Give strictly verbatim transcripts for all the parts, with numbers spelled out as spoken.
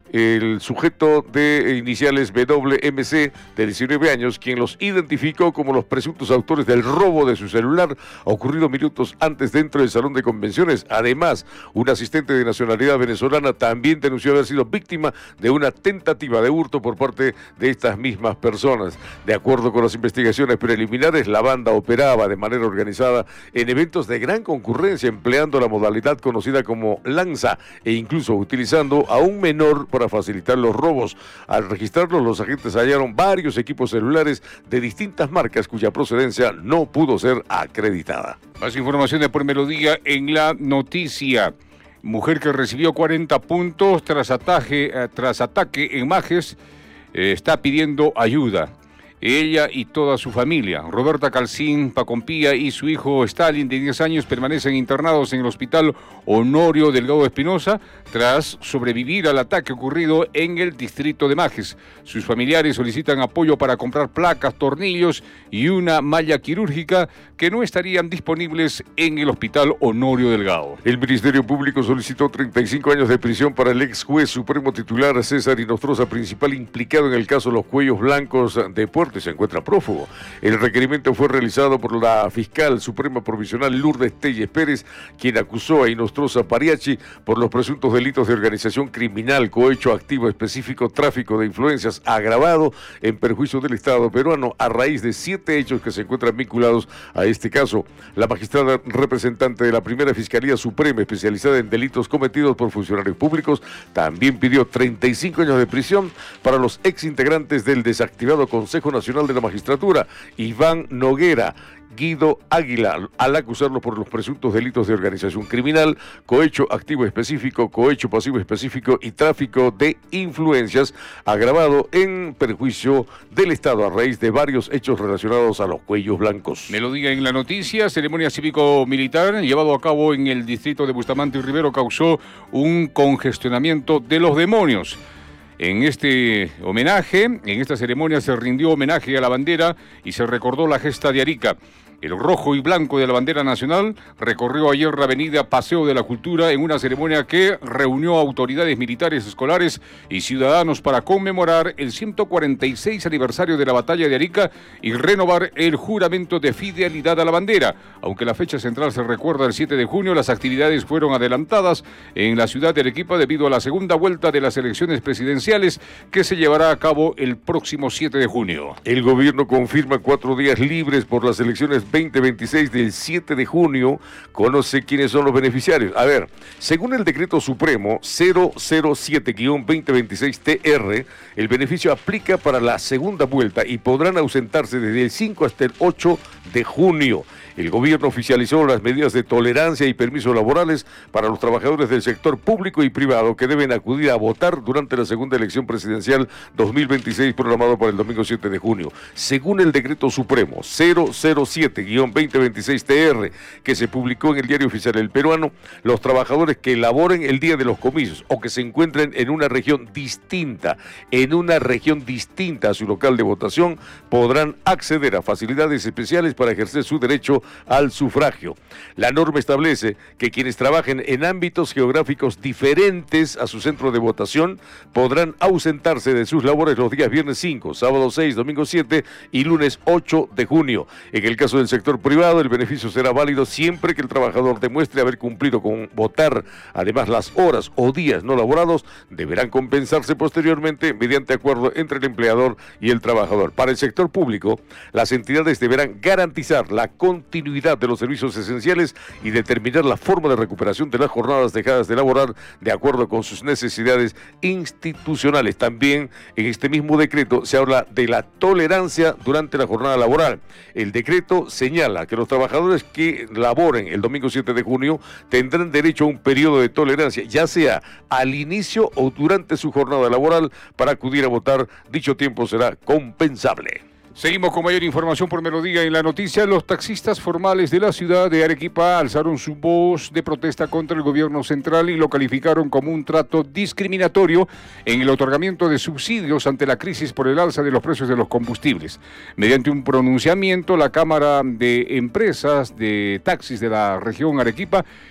el sujeto de iniciales W M C de diecinueve años, quien los identificó como los presuntos autores del robo de su celular ocurrido minutos antes dentro del salón de convenciones. Además, un asistente de nacionalidad venezolana también denunció haber sido víctima de una tentativa de hurto por parte de estas mismas personas. De acuerdo con las investigaciones preliminares, la banda operaba de manera organizada en eventos de gran concurrencia, empleando la modalidad conocida como lanza e incluso utilizando a un menor para facilitar los robos. Al registrarlos, los agentes hallaron varios equipos celulares de distintas marcas cuya procedencia no pudo ser acreditada. Más información de Por Melodía en la noticia. Mujer que recibió cuarenta puntos tras ataque, eh, tras ataque en Majes eh, está pidiendo ayuda. Ella y toda su familia, Roberta Calcín Pacompía y su hijo Stalin, de diez años, permanecen internados en el Hospital Honorio Delgado Espinosa tras sobrevivir al ataque ocurrido en el distrito de Majes. Sus familiares solicitan apoyo para comprar placas, tornillos y una malla quirúrgica que no estarían disponibles en el Hospital Honorio Delgado. El Ministerio Público solicitó treinta y cinco años de prisión para el ex juez supremo titular César Inostroza, principal implicado en el caso Los Cuellos Blancos de Puerto, y se encuentra prófugo. El requerimiento fue realizado por la fiscal suprema provisional Lourdes Telles Pérez, quien acusó a Inostroza Pariachi por los presuntos delitos de organización criminal, cohecho activo específico, tráfico de influencias agravado en perjuicio del Estado peruano, a raíz de siete hechos que se encuentran vinculados a este caso. La magistrada representante de la primera Fiscalía Suprema, especializada en delitos cometidos por funcionarios públicos, también pidió treinta y cinco años de prisión para los ex integrantes del desactivado Consejo Nacional de la Magistratura, Iván Noguera, Guido Águila, al acusarlo por los presuntos delitos de organización criminal, cohecho activo específico, cohecho pasivo específico y tráfico de influencias agravado en perjuicio del Estado a raíz de varios hechos relacionados a los cuellos blancos. Melodía en la noticia. Ceremonia cívico-militar llevado a cabo en el distrito de Bustamante y Rivero causó un congestionamiento de los demonios. En este homenaje, en esta ceremonia se rindió homenaje a la bandera y se recordó la gesta de Arica. El rojo y blanco de la bandera nacional recorrió ayer la avenida Paseo de la Cultura en una ceremonia que reunió a autoridades militares, escolares y ciudadanos para conmemorar el ciento cuarenta y seis aniversario de la batalla de Arica y renovar el juramento de fidelidad a la bandera. Aunque la fecha central se recuerda el siete de junio, las actividades fueron adelantadas en la ciudad de Arequipa debido a la segunda vuelta de las elecciones presidenciales que se llevará a cabo el próximo siete de junio. El gobierno confirma cuatro días libres por las elecciones veinte veintiséis del siete de junio. Conoce quiénes son los beneficiarios. A ver, según el decreto supremo cero cero siete guión veinte veintiséis T R, el beneficio aplica para la segunda vuelta y podrán ausentarse desde el cinco hasta el ocho de junio. El gobierno oficializó las medidas de tolerancia y permisos laborales para los trabajadores del sector público y privado que deben acudir a votar durante la segunda elección presidencial dos mil veintiséis programado para el domingo siete de junio. Según el decreto supremo cero cero siete guión veinte veintiséis T R, que se publicó en el Diario Oficial El Peruano, los trabajadores que laboren el día de los comicios o que se encuentren en una región distinta, en una región distinta a su local de votación, podrán acceder a facilidades especiales para ejercer su derecho al sufragio. La norma establece que quienes trabajen en ámbitos geográficos diferentes a su centro de votación podrán ausentarse de sus labores los días viernes cinco, sábado seis, domingo siete y lunes ocho de junio. En el caso del sector privado, el beneficio será válido siempre que el trabajador demuestre haber cumplido con votar. Además, las horas o días no laborados deberán compensarse posteriormente mediante acuerdo entre el empleador y el trabajador. Para el sector público, las entidades deberán garantizar la continuidad de los servicios esenciales y determinar la forma de recuperación de las jornadas dejadas de laborar de acuerdo con sus necesidades institucionales. También en este mismo decreto se habla de la tolerancia durante la jornada laboral. El decreto señala que los trabajadores que laboren el domingo siete de junio tendrán derecho a un periodo de tolerancia, ya sea al inicio o durante su jornada laboral, para acudir a votar. Dicho tiempo será compensable. Seguimos con mayor información por Melodía en la noticia. Los taxistas formales de la ciudad de Arequipa alzaron su voz de protesta contra el gobierno central y lo calificaron como un trato discriminatorio en el otorgamiento de subsidios ante la crisis por el alza de los precios de los combustibles. Mediante un pronunciamiento, la Cámara de Empresas de Taxis de la región Arequipa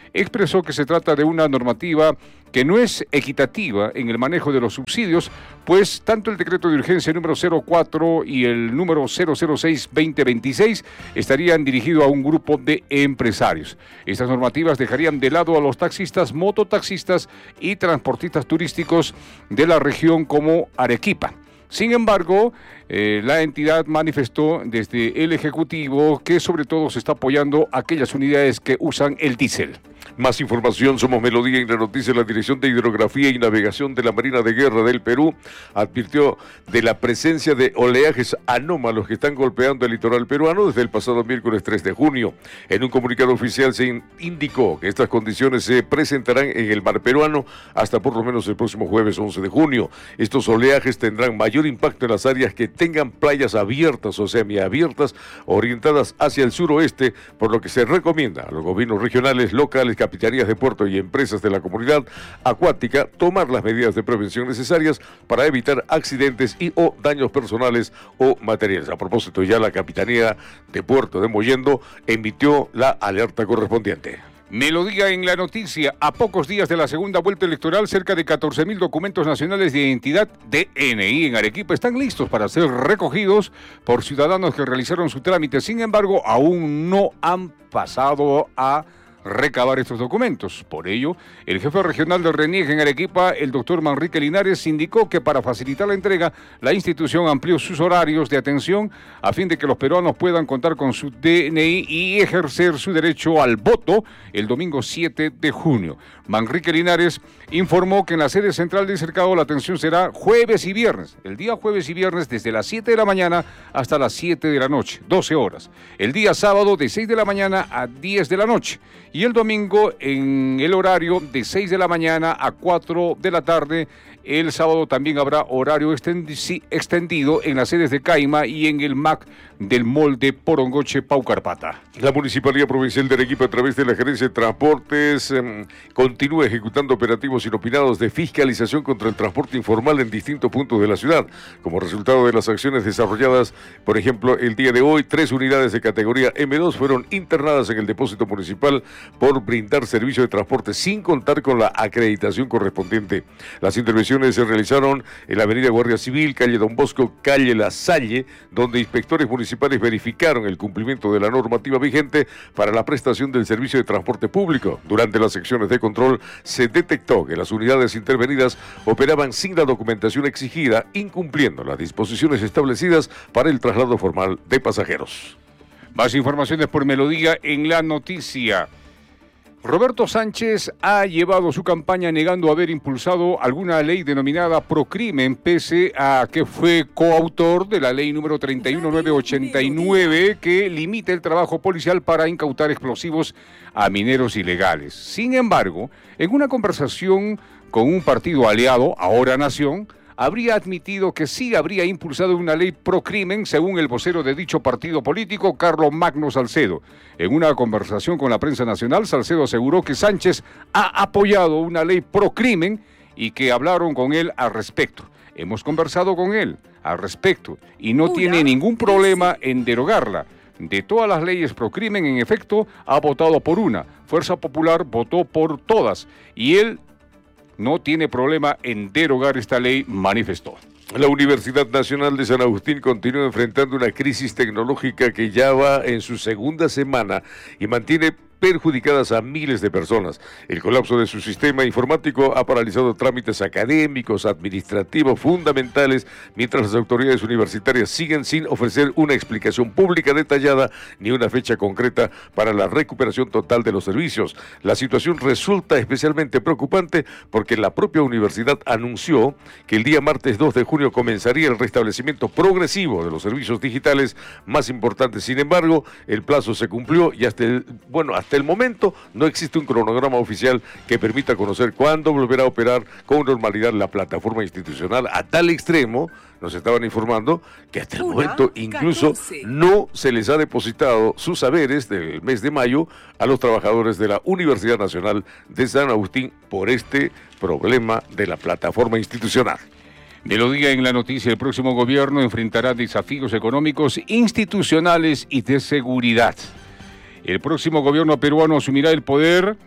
expresó que se trata de una normativa que no es equitativa en el manejo de los subsidios, pues tanto el decreto de urgencia número cero cuatro y el número cero cero seis guión veinte veintiséis estarían dirigidos a un grupo de empresarios. Estas normativas dejarían de lado a los taxistas, mototaxistas y transportistas turísticos de la región como Arequipa. Sin embargo, eh, la entidad manifestó desde el Ejecutivo que sobre todo se está apoyando a aquellas unidades que usan el diésel. Más información, somos Melodía en la noticia. La Dirección de Hidrografía y Navegación de la Marina de Guerra del Perú advirtió de la presencia de oleajes anómalos que están golpeando el litoral peruano desde el pasado miércoles tres de junio. En un comunicado oficial se in- indicó que estas condiciones se presentarán en el mar peruano hasta por lo menos el próximo jueves once de junio. Estos oleajes tendrán mayor impacto en las áreas que tengan playas abiertas o semiabiertas orientadas hacia el suroeste, por lo que se recomienda a los gobiernos regionales, locales, capitanías de puerto y empresas de la comunidad acuática tomar las medidas de prevención necesarias para evitar accidentes y o daños personales o materiales. A propósito, ya la Capitanía de Puerto de Mollendo emitió la alerta correspondiente. Melodía en la noticia. A pocos días de la segunda vuelta electoral, cerca de catorce mil documentos nacionales de identidad D N I en Arequipa están listos para ser recogidos por ciudadanos que realizaron su trámite. Sin embargo, aún no han pasado a recabar estos documentos. Por ello, el jefe regional del RENIEG en Arequipa, el doctor Manrique Linares, indicó que para facilitar la entrega, la institución amplió sus horarios de atención a fin de que los peruanos puedan contar con su D N I y ejercer su derecho al voto el domingo siete de junio. Manrique Linares informó que en la sede central del cercado la atención será jueves y viernes. El día jueves y viernes desde las siete de la mañana hasta las siete de la noche, doce horas. El día sábado de seis de la mañana a diez de la noche. Y el domingo en el horario de seis de la mañana a cuatro de la tarde. El sábado también habrá horario extendi- extendido en las sedes de Caima y en el M A C del Mall de Porongoche, Paucarpata. La Municipalidad Provincial de Arequipa, a través de la Gerencia de Transportes, eh, continúa ejecutando operativos inopinados de fiscalización contra el transporte informal en distintos puntos de la ciudad. Como resultado de las acciones desarrolladas, por ejemplo, el día de hoy, tres unidades de categoría eme dos fueron internadas en el depósito municipal por brindar servicio de transporte sin contar con la acreditación correspondiente. Las intervenciones se realizaron en la avenida Guardia Civil, calle Don Bosco, calle La Salle, donde inspectores municipales verificaron el cumplimiento de la normativa vigente para la prestación del servicio de transporte público. Durante las secciones de control se detectó que las unidades intervenidas operaban sin la documentación exigida, incumpliendo las disposiciones establecidas para el traslado formal de pasajeros. Más informaciones por Melodía en la noticia. Roberto Sánchez ha llevado su campaña negando haber impulsado alguna ley denominada Procrimen, pese a que fue coautor de la ley número treinta y uno mil novecientos ochenta y nueve, que limita el trabajo policial para incautar explosivos a mineros ilegales. Sin embargo, en una conversación con un partido aliado, Ahora Nación, habría admitido que sí habría impulsado una ley procrimen, según el vocero de dicho partido político, Carlos Magno Salcedo. En una conversación con la prensa nacional, Salcedo aseguró que Sánchez ha apoyado una ley procrimen y que hablaron con él al respecto. Hemos conversado con él al respecto y no tiene ningún problema en derogarla. De todas las leyes procrimen, en efecto, ha votado por una. Fuerza Popular votó por todas y él no tiene problema en derogar esta ley, manifestó. La Universidad Nacional de San Agustín continúa enfrentando una crisis tecnológica que ya va en su segunda semana y mantiene perjudicadas a miles de personas. El colapso de su sistema informático ha paralizado trámites académicos, administrativos fundamentales, mientras las autoridades universitarias siguen sin ofrecer una explicación pública detallada ni una fecha concreta para la recuperación total de los servicios. La situación resulta especialmente preocupante porque la propia universidad anunció que el día martes dos de junio comenzaría el restablecimiento progresivo de los servicios digitales más importantes. Sin embargo, el plazo se cumplió y hasta el, bueno, hasta Hasta el momento no existe un cronograma oficial que permita conocer cuándo volverá a operar con normalidad la plataforma institucional. A tal extremo, nos estaban informando que hasta el momento incluso no se les ha depositado sus saberes del mes de mayo a los trabajadores de la Universidad Nacional de San Agustín por este problema de la plataforma institucional. Melodía en la noticia. El próximo gobierno enfrentará desafíos económicos, institucionales y de seguridad. El próximo gobierno peruano asumirá el poder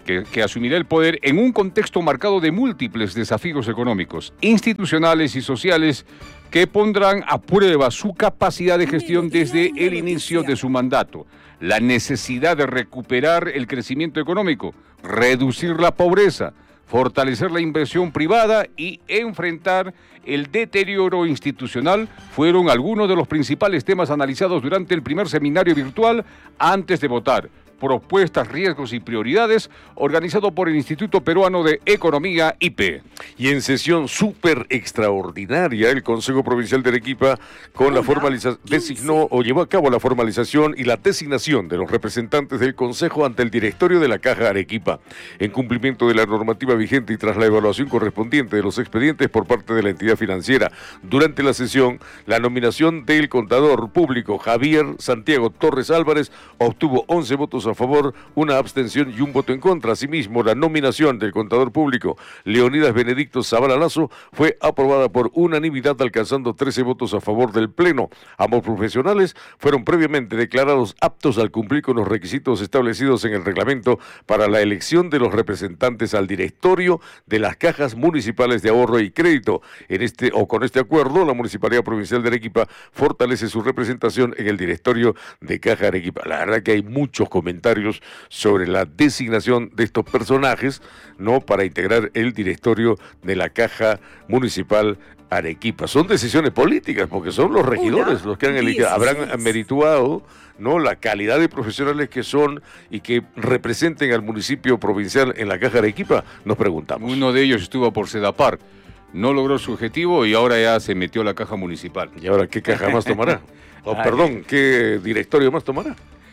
que, que asumirá el poder en un contexto marcado de múltiples desafíos económicos, institucionales y sociales que pondrán a prueba su capacidad de gestión desde el inicio de su mandato. La necesidad de recuperar el crecimiento económico, reducir la pobreza, fortalecer la inversión privada y enfrentar el deterioro institucional fueron algunos de los principales temas analizados durante el primer seminario virtual antes de votar. Propuestas, riesgos y prioridades, organizado por el Instituto Peruano de Economía, I P E. Y en sesión súper extraordinaria, el Consejo Provincial de Arequipa con la formalización designó o llevó a cabo la formalización y la designación de los representantes del Consejo ante el directorio de la Caja Arequipa, en cumplimiento de la normativa vigente y tras la evaluación correspondiente de los expedientes por parte de la entidad financiera. Durante la sesión, la nominación del contador público Javier Santiago Torres Álvarez obtuvo once votos a favor, una abstención y un voto en contra. Asimismo, la nominación del contador público Leonidas Benedicto Zavala Lazo fue aprobada por unanimidad, alcanzando trece votos a favor del Pleno. Ambos profesionales fueron previamente declarados aptos al cumplir con los requisitos establecidos en el reglamento para la elección de los representantes al directorio de las cajas municipales de ahorro y crédito. En este o con este acuerdo, la Municipalidad Provincial de Arequipa fortalece su representación en el directorio de Caja Arequipa. La verdad que hay muchos comentarios sobre la designación de estos personajes, ¿no?, para integrar el directorio de la Caja Municipal Arequipa. Son decisiones políticas, porque son los regidores los que han elegido, habrán merituado, ¿no?, la calidad de profesionales que son y que representen al municipio provincial en la Caja Arequipa, nos preguntamos. Uno de ellos estuvo por Sedapar, no logró su objetivo y ahora ya se metió a la Caja Municipal. ¿Y ahora qué caja más tomará? O, oh, perdón, ¿qué directorio más tomará?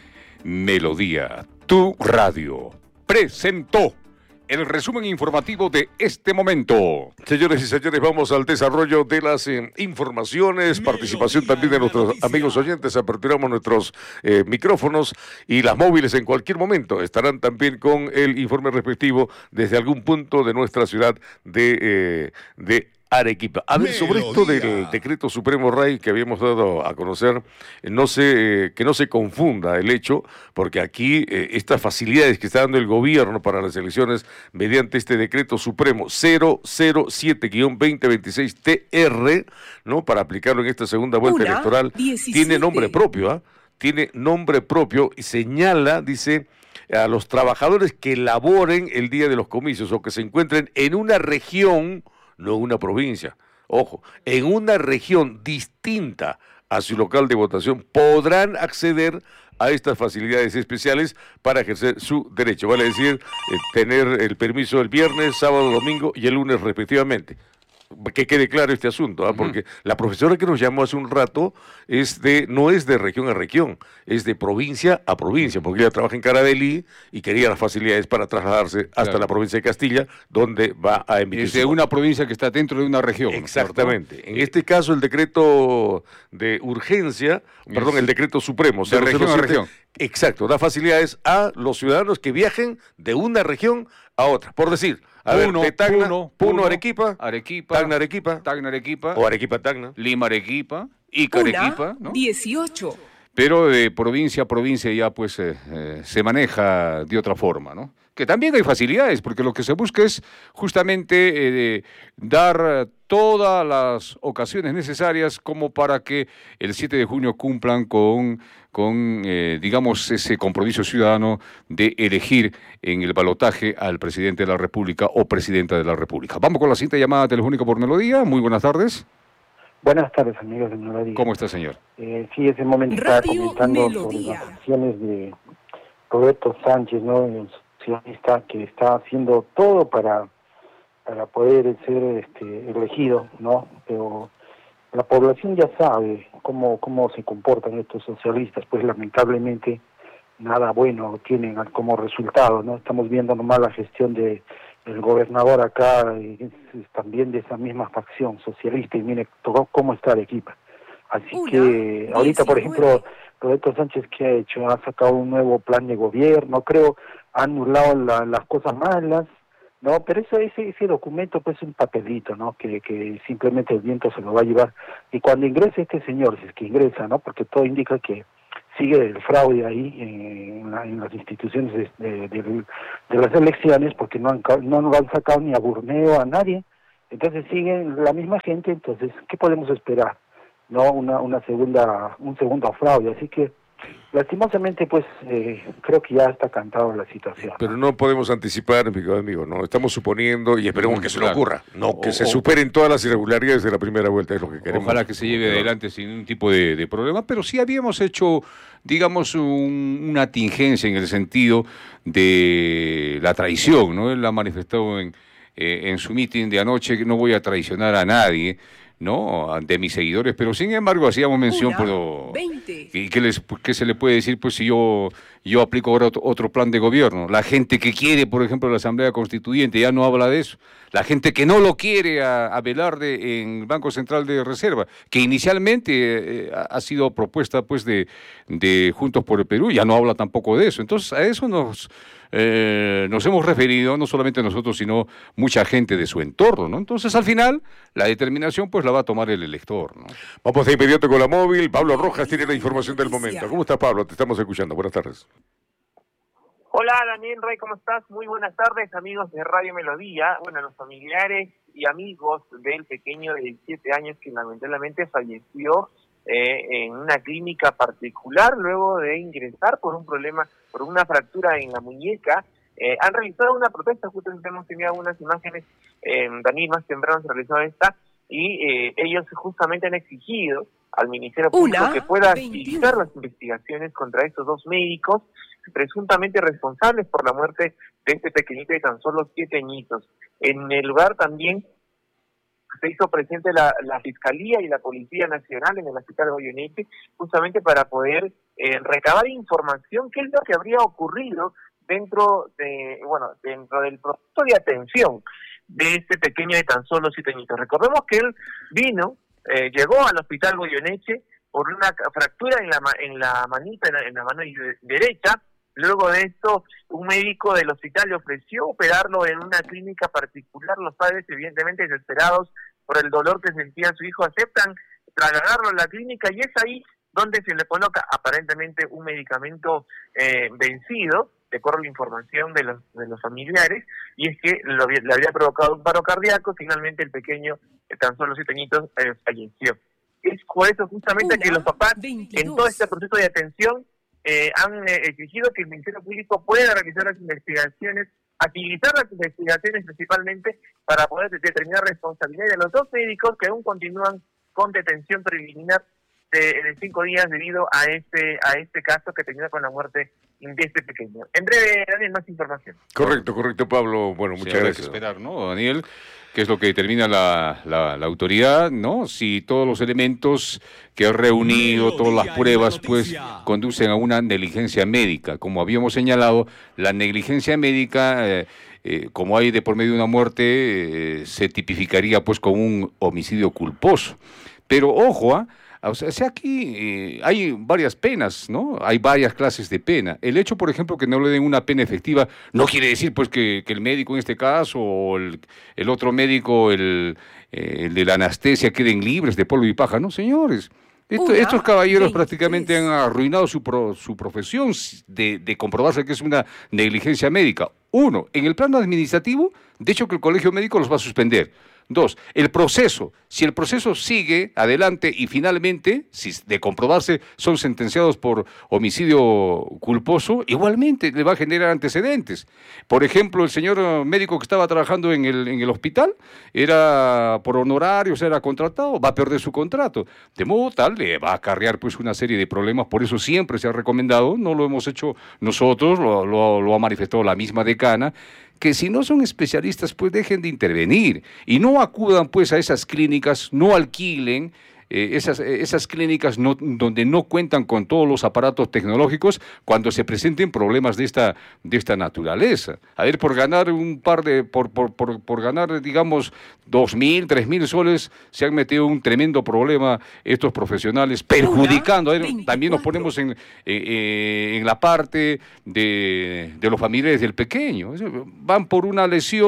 Melodía, tu radio, presentó el resumen informativo de este momento. Señores y señores, vamos al desarrollo de las eh, informaciones, participación también de nuestros amigos oyentes. Aperturamos nuestros eh, micrófonos y las móviles en cualquier momento estarán también con el informe respectivo desde algún punto de nuestra ciudad de, eh, de Arequipa. A ver, sobre esto del decreto supremo Ray que habíamos dado a conocer, no sé, eh, que no se confunda el hecho, porque aquí eh, estas facilidades que está dando el gobierno para las elecciones mediante este decreto supremo cero cero siete guión veinte veintiséis T R, ¿no?, para aplicarlo en esta segunda vuelta Una, electoral, diecisiete. Tiene nombre propio, ¿ah? ¿eh? Tiene nombre propio y señala, dice, a los trabajadores que laboren el día de los comicios o que se encuentren en una región, no en una provincia, ojo, en una región distinta a su local de votación, podrán acceder a estas facilidades especiales para ejercer su derecho, vale decir, eh, tener el permiso el viernes, sábado, domingo y el lunes respectivamente. Que quede claro este asunto, ¿eh? Porque uh-huh. la profesora que nos llamó hace un rato es de, no es de región a región, es de provincia a provincia, porque ella trabaja en Caravelí y quería las facilidades para trasladarse hasta claro. la provincia de Castilla, donde va a emitir. Es de una provincia que está dentro de una región. Exactamente. ¿No? En este caso, el decreto de urgencia, es... perdón, el decreto supremo, de región a región. Exacto, da facilidades a los ciudadanos que viajen de una región a otra. Por decir, a Puno, ver, de Tacna, Puno, Puno, Puno, Arequipa, Arequipa, Tacna, Arequipa, Tacna, Arequipa, o Arequipa, Tacna, Lima, Arequipa, Ica, Arequipa, ¿no? dieciocho. Pero de provincia a provincia ya pues eh, eh, se maneja de otra forma, ¿no? Que también hay facilidades, porque lo que se busca es justamente eh, dar todas las ocasiones necesarias como para que el siete de junio cumplan con, con eh, digamos, ese compromiso ciudadano de elegir en el balotaje al presidente de la República o presidenta de la República. Vamos con la siguiente llamada telefónica por Melodía. Muy buenas tardes. Buenas tardes, amigos de Melodía. ¿Cómo está, señor? Eh, sí, ese momento estaba comentando sobre las acciones de Roberto Sánchez, ¿no?, el socialista, que está haciendo todo para para poder ser este, elegido, ¿no? Pero la población ya sabe cómo cómo se comportan estos socialistas, pues lamentablemente nada bueno tienen como resultado, ¿no? Estamos viendo nomás la gestión de el gobernador acá, y es, es también de esa misma facción socialista, y mire todo cómo está Arequipa. Así Una, que ahorita, por ejemplo, Roberto Sánchez, ¿qué ha hecho? Ha sacado un nuevo plan de gobierno, creo, ha anulado la, las cosas malas, ¿no? Pero eso, ese, ese documento pues es un papelito, ¿no? Que, que simplemente el viento se lo va a llevar. Y cuando ingrese este señor, si es que ingresa, ¿no? Porque todo indica que sigue el fraude ahí en, la, en las instituciones de, de, de, de las elecciones, porque no han, no nos han sacado ni a Burneo, a nadie. Entonces siguen la misma gente. Entonces, ¿qué podemos esperar? No una una segunda un segundo fraude. Así que lastimosamente, pues, eh, creo que ya está cantada la situación. Pero no podemos anticipar, amigo, amigo, no, estamos suponiendo y esperemos que eso no ocurra, no que o, se superen todas las irregularidades de la primera vuelta, es lo que queremos. Ojalá que se lleve adelante sin ningún tipo de, de problema, pero sí habíamos hecho, digamos, un, una tingencia en el sentido de la traición, ¿no? Él ha manifestado en, eh, en su mitin de anoche que no voy a traicionar a nadie, ¿no? De mis seguidores, pero sin embargo hacíamos mención, pero ¿y qué, les, qué se le puede decir pues si yo, yo aplico ahora otro, otro plan de gobierno? La gente que quiere, por ejemplo, la Asamblea Constituyente ya no habla de eso. La gente que no lo quiere a, a Velarde en el Banco Central de Reserva, que inicialmente eh, ha sido propuesta pues de, de Juntos por el Perú, ya no habla tampoco de eso. Entonces a eso nos... Eh, nos hemos referido, no solamente nosotros, sino mucha gente de su entorno, ¿no? Entonces, al final, la determinación pues la va a tomar el elector, ¿no? Vamos de inmediato con la móvil. Pablo Rojas tiene la información del momento. ¿Cómo estás, Pablo? Te estamos escuchando. Buenas tardes. Hola, Daniel Rey, ¿cómo estás? Muy buenas tardes, amigos de Radio Melodía. Bueno, los familiares y amigos del pequeño de diecisiete años que lamentablemente falleció Eh, en una clínica particular luego de ingresar por un problema, por una fractura en la muñeca, eh, han realizado una protesta. Justamente hemos tenido algunas imágenes, eh, Daniel, más temprano se realizó esta, y eh, ellos justamente han exigido al Ministerio Público Una, que pueda agilizar las investigaciones contra estos dos médicos presuntamente responsables por la muerte de este pequeñito de tan solo siete añitos. En el lugar también se hizo presente la, la Fiscalía y la Policía Nacional en el Hospital Goyeneche, justamente para poder eh, recabar información, qué es lo que habría ocurrido dentro de, bueno, dentro del proceso de atención de este pequeño de tan solo siete añitos. Recordemos que él vino, eh, llegó al Hospital Goyeneche por una fractura en la en la manita, en la, en la mano derecha. Luego de esto, un médico del hospital le ofreció operarlo en una clínica particular. Los padres, evidentemente desesperados por el dolor que sentía su hijo, aceptan trasladarlo a la clínica, y es ahí donde se le coloca aparentemente un medicamento eh, vencido, de acuerdo a la información de los de los familiares, y es que lo, le había provocado un paro cardíaco. Finalmente el pequeño, de tan solo siete añitos, eh, falleció. Es por eso justamente Una, que los papás, veintidós. En todo este proceso de atención, Eh, han eh, exigido que el Ministerio Público pueda realizar las investigaciones, agilizar las investigaciones principalmente para poder determinar responsabilidad de los dos médicos que aún continúan con detención preliminar de, de cinco días debido a este a este caso que terminó con la muerte de este pequeño. En breve, Daniel, más información. Correcto, correcto, Pablo. Bueno, muchas sí, gracias. Hay que esperar, ¿no, Daniel? ¿Qué es lo que determina la, la, la autoridad, ¿no? Si todos los elementos que ha reunido, todas las pruebas, pues, conducen a una negligencia médica. Como habíamos señalado, la negligencia médica, eh, eh, como hay de por medio de una muerte, eh, se tipificaría, pues, como un homicidio culposo. Pero, ojo, ¿ah? ¿eh? O sea, o sea, aquí eh, hay varias penas, ¿no? Hay varias clases de pena. El hecho, por ejemplo, que no le den una pena efectiva no quiere decir, pues, que, que el médico en este caso o el, el otro médico, el, eh, el de la anestesia, queden libres de polvo y paja. No, señores. Esto, estos caballeros prácticamente han arruinado su, pro, su profesión de, de comprobarse que es una negligencia médica. Uno, en el plano administrativo, de hecho que el colegio médico los va a suspender. Dos, el proceso. Si el proceso sigue adelante y finalmente, si de comprobarse son sentenciados por homicidio culposo, igualmente le va a generar antecedentes. Por ejemplo, el señor médico que estaba trabajando en el, en el hospital era por honorarios, era contratado, va a perder su contrato. De modo tal, le va a acarrear pues una serie de problemas. Por eso siempre se ha recomendado, no lo hemos hecho nosotros, lo, lo, lo ha manifestado la misma decana, que si no son especialistas, pues dejen de intervenir y no acudan pues a esas clínicas, no alquilen eh, esas, esas clínicas no, donde no cuentan con todos los aparatos tecnológicos cuando se presenten problemas de esta, de esta naturaleza. A ver, por ganar un par de, por, por, por, por ganar, digamos, dos mil, tres mil soles, se han metido un tremendo problema estos profesionales, perjudicando. A ver, también nos ponemos en, eh, en la parte de, de los familiares del pequeño. Van por una lesión,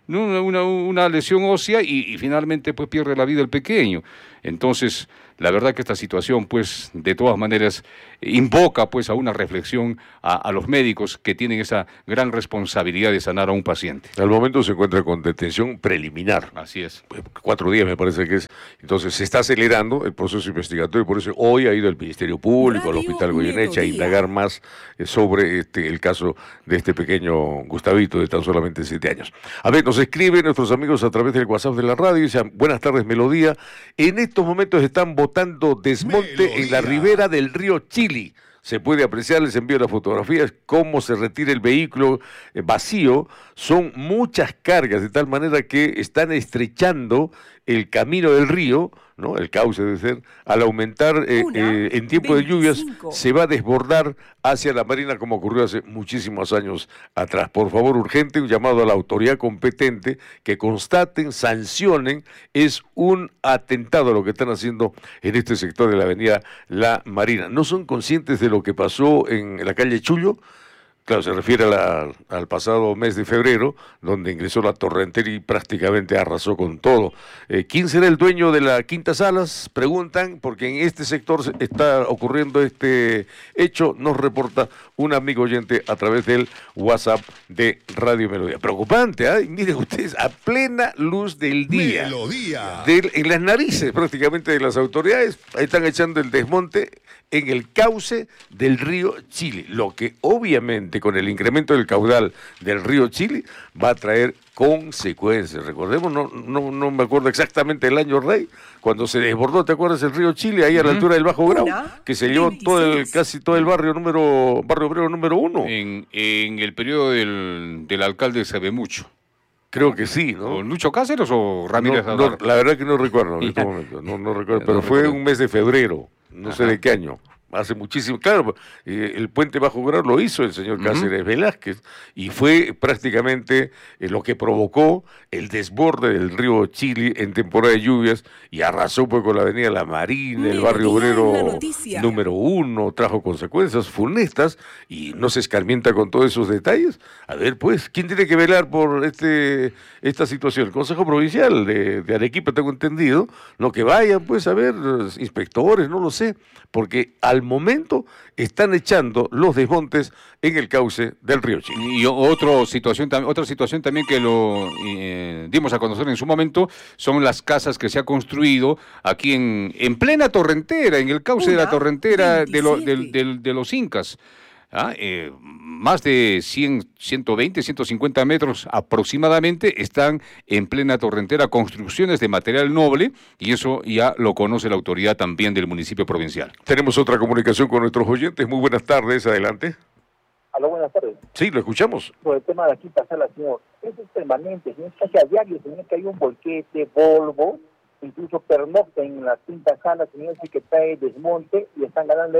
¿no? una, una, una lesión ósea y, y finalmente pues pierde la vida el pequeño. Entonces, la verdad que esta situación, pues, de todas maneras, invoca, pues, a una reflexión a, a los médicos que tienen esa gran responsabilidad de sanar a un paciente. Al momento se encuentra con detención preliminar. Así es. Cuatro días me parece que es. Entonces, se está acelerando el proceso investigatorio, por eso hoy ha ido el Ministerio Público, al Hospital Goyeneche, a indagar más eh, sobre este, el caso de este pequeño Gustavito de tan solamente siete años. A ver, nos escriben nuestros amigos a través del WhatsApp de la radio, dicen, buenas tardes, Melodía. En estos momentos están votando desmonte Melodía en la ribera del río Chili. Se puede apreciar, les envío las fotografías, cómo se retira el vehículo eh, vacío. Son muchas cargas, de tal manera que están estrechando el camino del río, ¿no? El cauce debe ser, al aumentar eh, eh, en tiempo de lluvias, se va a desbordar hacia la marina como ocurrió hace muchísimos años atrás. Por favor, urgente, un llamado a la autoridad competente que constaten, sancionen, es un atentado lo que están haciendo en este sector de la avenida La Marina. ¿No son conscientes de lo que pasó en la calle Chullo? Claro, se refiere a la, al pasado mes de febrero, donde ingresó la torrentera y prácticamente arrasó con todo. Eh, ¿Quién será el dueño de la Quinta Salas? Preguntan, porque en este sector está ocurriendo este hecho, nos reporta un amigo oyente a través del WhatsApp de Radio Melodía. Preocupante, ¿eh? Miren ustedes, a plena luz del día, Melodía. De, en las narices prácticamente de las autoridades, ahí están echando el desmonte en el cauce del río Chili, lo que obviamente con el incremento del caudal del río Chili va a traer consecuencias. Recordemos, no, no, no me acuerdo exactamente el año, Rey, cuando se desbordó, ¿te acuerdas el río Chili ahí a la uh-huh. altura del Bajo Grau? Que se llevó todo el, casi todo el barrio número, barrio obrero número uno. En, en el periodo del, del alcalde Sabemucho. Creo que sí, ¿no? ¿O Lucho Cáceres o Ramírez? No, no, la verdad que no recuerdo en este momento, no, no recuerdo, pero no fue recuerdo. Un mes de febrero, no Ajá. sé de qué año. Hace muchísimo, claro, eh, el puente Bajo Grau lo hizo el señor uh-huh. Cáceres Velázquez y fue prácticamente eh, lo que provocó el desborde del río Chili en temporada de lluvias y arrasó pues con la avenida La Marina, el barrio obrero número uno, trajo consecuencias funestas y no se escarmienta con todos esos detalles. A ver pues, ¿quién tiene que velar por este esta situación? El Consejo Provincial de, de Arequipa, tengo entendido, no que vayan pues a ver, inspectores, no lo sé, porque al momento están echando los desmontes en el cauce del río Chili. Y otro situación, otra situación también que lo eh, dimos a conocer en su momento son las casas que se ha construido aquí en, en plena torrentera, en el cauce Una, de la torrentera de, lo, de, de, de los Incas. ¿Ah? Eh, más de cien, ciento veinte, ciento cincuenta metros aproximadamente están en plena torrentera, construcciones de material noble, y eso ya lo conoce la autoridad también del municipio provincial. Tenemos otra comunicación con nuestros oyentes. Muy buenas tardes, adelante. Aló, buenas tardes. Sí, lo escuchamos. Por el tema de la Quinta Sala, señor, eso es permanente, señor, casi a diario, señor, que hay un volquete, Volvo, incluso pernocta en la Quinta Sala, señor, que trae desmonte y están ganando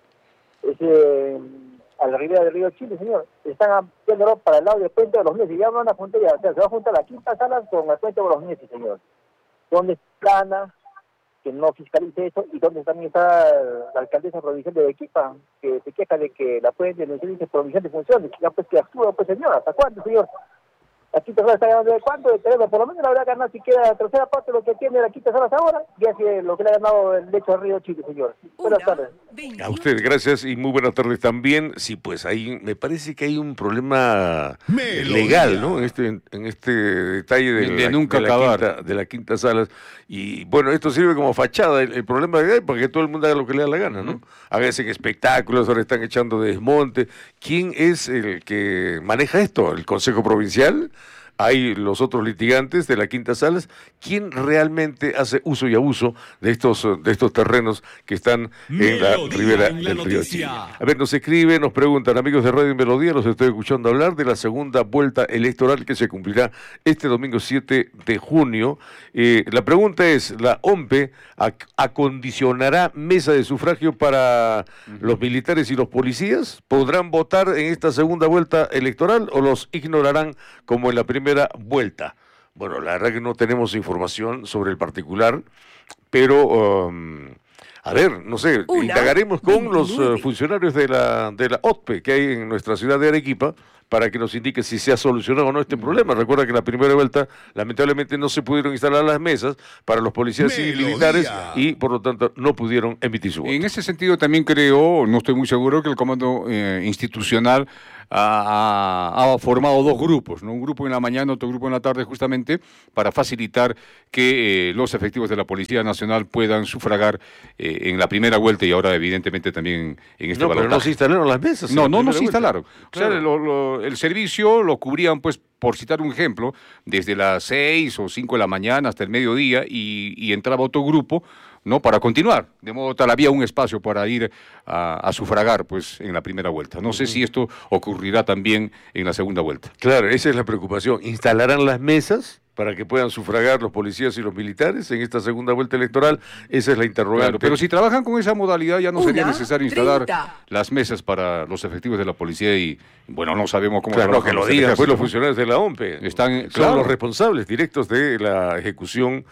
ese... a la ribera del río Chile, señor, están yendo para el lado del puente de los Nieces, ya van a juntar, o sea, se va a juntar la Quinta Sala con el puente de los Nieces, señor. ¿Dónde plana que no fiscalice eso? Y donde también está la alcaldesa provincial de Arequipa, que se queja de que la puente no dice provincial de funciones, ya pues que actúa, pues señor, ¿hasta cuándo, señor? La Quinta Sala está ganando de cuánto de terreno, por lo menos la habrá ganado si queda la tercera parte de lo que tiene la Quinta Sala hasta ahora, y así lo que le ha ganado el lecho del río Chile, señor. Buenas tardes. A usted, gracias y muy buenas tardes también. Sí, pues ahí me parece que hay un problema Melodía. legal, ¿no? En este, en este detalle de, de la, nunca de, la acabar. quinta, de la Quinta Sala. Y bueno, esto sirve como fachada. El, el problema es para que todo el mundo haga lo que le da la gana, ¿no? Uh-huh. Hacen espectáculos, ahora están echando desmonte. ¿Quién es el que maneja esto? ¿El Consejo Provincial? Hay los otros litigantes de la Quinta Salas. ¿Quién realmente hace uso y abuso de estos, de estos terrenos que están en la ribera del río Chili? A ver, nos escriben, nos preguntan, amigos de Radio Melodía, los estoy escuchando hablar de la segunda vuelta electoral que se cumplirá este domingo siete de junio. Eh, la pregunta es, ¿la O M P E ac- acondicionará mesa de sufragio para uh-huh. los militares y los policías? ¿Podrán votar en esta segunda vuelta electoral o los ignorarán como en la primera primera vuelta? Bueno, la verdad que no tenemos información sobre el particular, pero um, a ver, no sé, Una, indagaremos con los uh, funcionarios de la de la O T P E que hay en nuestra ciudad de Arequipa para que nos indique si se ha solucionado o no este problema. Recuerda que en la primera vuelta, lamentablemente, no se pudieron instalar las mesas para los policías y militares y, por lo tanto, no pudieron emitir su voto. En ese sentido, también creo, no estoy muy seguro, que el comando eh, institucional Ha, ha, ha formado dos grupos, ¿no? Un grupo en la mañana, otro grupo en la tarde, justamente para facilitar que eh, los efectivos de la Policía Nacional puedan sufragar eh, en la primera vuelta y ahora evidentemente también en este No, balotaje. pero no se instalaron las mesas. No, no, no se instalaron. Claro. O sea, lo, lo, el servicio lo cubrían, pues, por citar un ejemplo, desde las seis o cinco de la mañana hasta el mediodía y, y entraba otro grupo, ¿no? Para continuar, de modo tal había un espacio para ir a, a sufragar, pues, en la primera vuelta. No sé si esto ocurrirá también en la segunda vuelta. Claro, esa es la preocupación. ¿Instalarán las mesas para que puedan sufragar los policías y los militares en esta segunda vuelta electoral? Esa es la interrogante. Claro, pero si trabajan con esa modalidad ya no Una, sería necesario instalar treinta. las mesas para los efectivos de la policía y, bueno, no sabemos cómo Claro, trabajan que lo los digan pues ejércitos, los ¿no? funcionarios de la O M P E. Están, Son claro. los responsables directos de la ejecución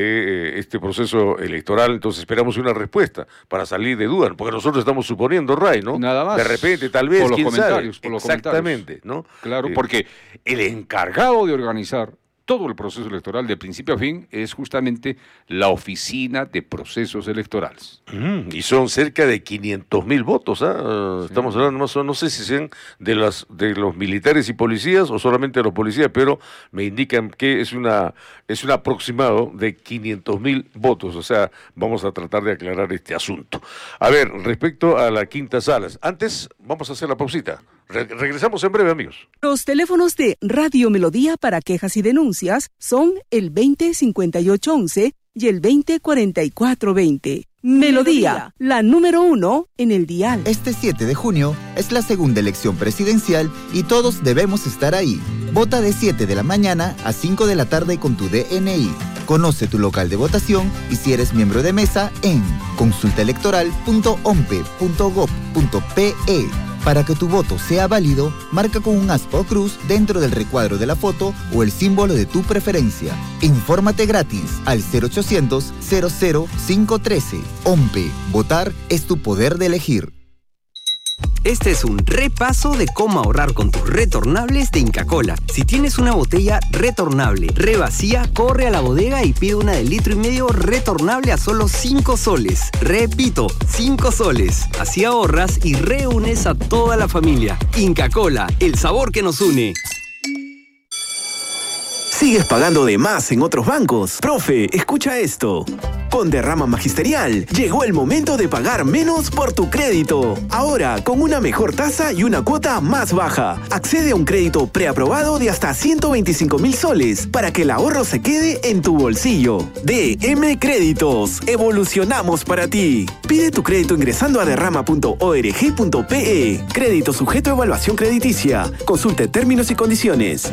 de eh, este proceso electoral. Entonces esperamos una respuesta para salir de duda, porque nosotros estamos suponiendo, Ray, ¿no? Nada más. De repente, tal vez, Por los quién comentarios, sabe. por los Exactamente, ¿no? Claro, Eh, porque el encargado de organizar todo el proceso electoral de principio a fin es justamente la Oficina de Procesos Electorales. Mm, y son cerca de quinientos mil votos, ¿ah? Sí. Estamos hablando más o menos, no sé si sean de las de los militares y policías o solamente de los policías, pero me indican que es una es un aproximado de quinientos mil votos, o sea, vamos a tratar de aclarar este asunto. A ver, respecto a la quinta sala, antes vamos a hacer la pausita. Re- regresamos en breve, amigos. Los teléfonos de Radio Melodía para quejas y denuncias son el veinte cincuenta y ocho once y el veinte cuarenta y cuatro veinte. Melodía, la número uno en el dial. Este siete de junio es la segunda elección presidencial y todos debemos estar ahí. Vota de siete de la mañana a cinco de la tarde con tu D N I. Conoce tu local de votación y si eres miembro de mesa en consulta electoral punto ompe punto gob punto pe. Para que tu voto sea válido, marca con un aspa o cruz dentro del recuadro de la foto o el símbolo de tu preferencia. Infórmate gratis al cero ochocientos cero cero cinco uno tres. OMPE. Votar es tu poder de elegir. Este es un repaso de cómo ahorrar con tus retornables de Inca Kola. Si tienes una botella retornable, revacía, corre a la bodega y pide una de litro y medio retornable a solo cinco soles. Repito, cinco soles. Así ahorras y reúnes a toda la familia. Inca Kola, el sabor que nos une. ¿Sigues pagando de más en otros bancos? Profe, escucha esto. Con Derrama Magisterial, llegó el momento de pagar menos por tu crédito. Ahora, con una mejor tasa y una cuota más baja. Accede a un crédito preaprobado de hasta ciento veinticinco mil soles para que el ahorro se quede en tu bolsillo. D M Créditos. Evolucionamos para ti. Pide tu crédito ingresando a derrama punto org punto pe. Crédito sujeto a evaluación crediticia. Consulte términos y condiciones.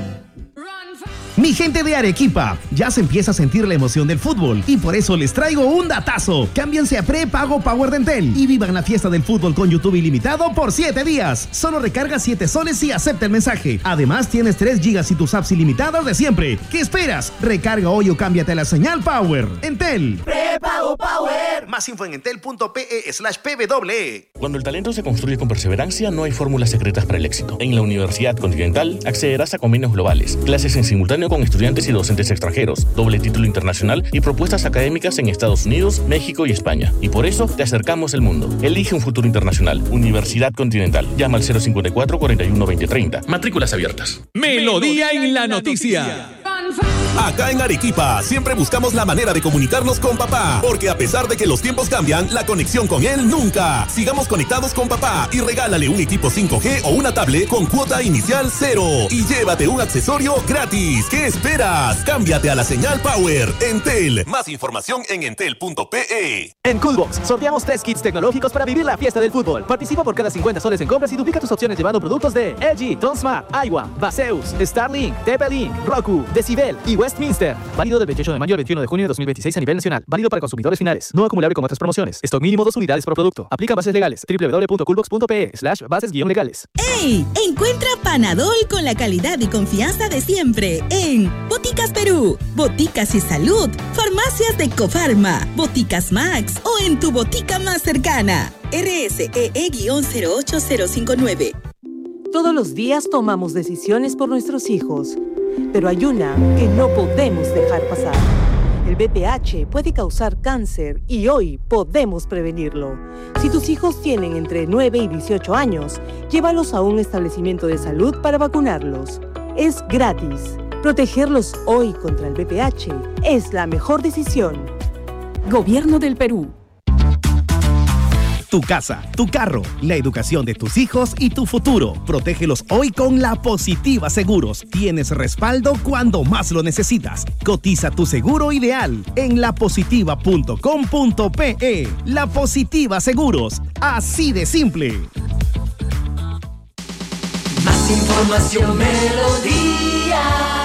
Mi gente de Arequipa, ya se empieza a sentir la emoción del fútbol y por eso les traigo un datazo. Cámbiense a prepago Power de Entel y vivan la fiesta del fútbol con YouTube ilimitado por siete días. Solo recarga siete soles y acepta el mensaje. Además tienes tres gigas y tus apps ilimitadas de siempre. ¿Qué esperas? Recarga hoy o cámbiate a la señal Power. Entel. Prepago Power. Más info en entel punto pe slash pw. Cuando el talento se construye con perseverancia, no hay fórmulas secretas para el éxito. En la Universidad Continental accederás a convenios globales, clases en simultáneo con estudiantes y docentes extranjeros, doble título internacional y propuestas académicas en Estados Unidos, México y España. Y por eso te acercamos el mundo. Elige un futuro internacional. Universidad Continental. Llama al cero cincuenta y cuatro, cuarenta y uno, veinte treinta. Matrículas abiertas. Melodía en la noticia. Acá en Arequipa siempre buscamos la manera de comunicarnos con papá, porque a pesar de que los tiempos cambian, la conexión con él nunca. Sigamos conectados con papá y regálale un equipo cinco G o una tablet con cuota inicial cero y llévate un accesorio gratis. ¿Qué esperas? Cámbiate a la señal Power. Entel. Más información en entel punto pe. En Coolbox sorteamos tres kits tecnológicos para vivir la fiesta del fútbol. Participa por cada cincuenta soles en compras y duplica tus opciones llevando productos de L G, Tonsmart, Aiwa, Baseus, Starlink, T P-Link, Roku, Decibel y Westminster. Válido del veintiocho de mayo al veintiuno de junio de dos mil veintiséis a nivel nacional. Válido para consumidores finales. No acumulable con otras promociones. Stock mínimo dos unidades por producto. Aplica bases legales. doble u doble u doble u punto coolbox punto pe slash bases guión legales. ¡Ey! Encuentra Panadol con la calidad y confianza de siempre en Boticas Perú, Boticas y Salud, Farmacias de Cofarma, Boticas Max o en tu botica más cercana. R S E E cero ocho cero cinco nueve. Todos los días tomamos decisiones por nuestros hijos, pero hay una que no podemos dejar pasar. El B P H puede causar cáncer y hoy podemos prevenirlo. Si tus hijos tienen entre nueve y dieciocho años, llévalos a un establecimiento de salud para vacunarlos. Es gratis. Protegerlos hoy contra el B P H es la mejor decisión. Gobierno del Perú. Tu casa, tu carro, la educación de tus hijos y tu futuro. Protégelos hoy con La Positiva Seguros. Tienes respaldo cuando más lo necesitas. Cotiza tu seguro ideal en la positiva punto com punto pe. La Positiva Seguros. Así de simple. Más información, Melodía.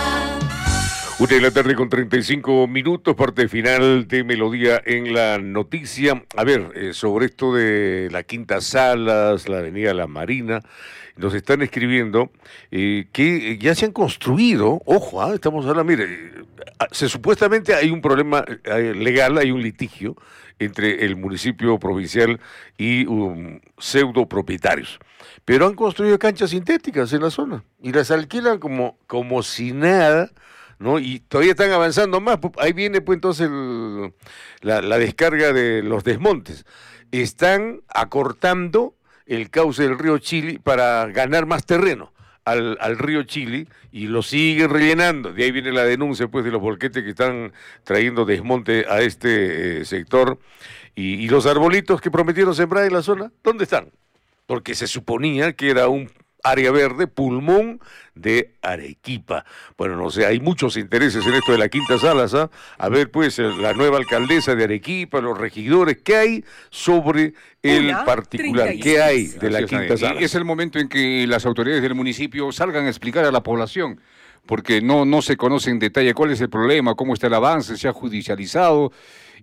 Una de la tarde con treinta y cinco minutos, parte final de Melodía en la noticia. A ver, eh, sobre esto de la Quinta Salas, la Avenida La Marina, nos están escribiendo eh, que ya se han construido, ojo, ah, estamos hablando, mire, eh, se, supuestamente hay un problema eh, legal, hay un litigio entre el municipio provincial y um, pseudo propietarios. Pero han construido canchas sintéticas en la zona y las alquilan como, como si nada, ¿no? Y todavía están avanzando más. Ahí viene pues entonces el, la, la descarga de los desmontes. Están acortando el cauce del río Chili para ganar más terreno al, al río Chili y lo siguen rellenando. De ahí viene la denuncia pues de los volquetes que están trayendo desmonte a este eh, sector. Y, y los arbolitos que prometieron sembrar en la zona, ¿dónde están? Porque se suponía que era un área verde, pulmón de Arequipa. Bueno, no sé, hay muchos intereses en esto de la Quinta Salas, ¿eh? A ver, pues, la nueva alcaldesa de Arequipa, los regidores, ¿qué hay sobre el Una, particular? ¿Qué hay de la Quinta Salas? Y es el momento en que las autoridades del municipio salgan a explicar a la población, porque no, no se conoce en detalle cuál es el problema, cómo está el avance, se ha judicializado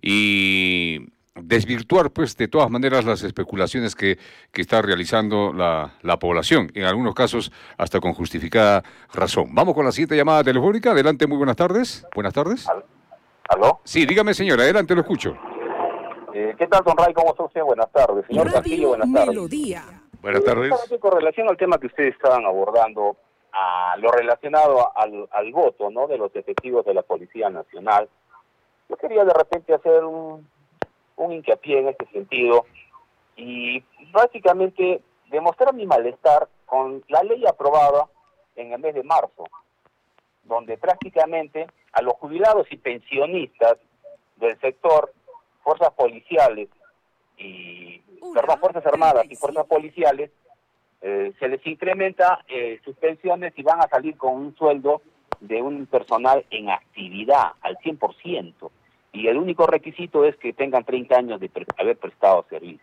y desvirtuar, pues, de todas maneras las especulaciones que, que está realizando la, la población, en algunos casos hasta con justificada razón. Vamos con la siguiente llamada telefónica. Adelante, muy buenas tardes. Buenas tardes. ¿Aló? Sí, dígame, señora, adelante, lo escucho. Eh, ¿Qué tal, don Ray? ¿Cómo está usted? Buenas tardes. Señor Castillo, buenas tardes. Melodía. Buenas tardes. Eh, con relación al tema que ustedes estaban abordando, a lo relacionado al, al voto, ¿no?, de los efectivos de la Policía Nacional, yo quería de repente hacer un un hincapié en este sentido y básicamente demostrar mi malestar con la ley aprobada en el mes de marzo, donde prácticamente a los jubilados y pensionistas del sector fuerzas policiales y perdón, fuerzas armadas y fuerzas policiales eh, se les incrementa eh, sus pensiones y van a salir con un sueldo de un personal en actividad al cien por ciento. Y el único requisito es que tengan treinta años de pre- haber prestado servicio.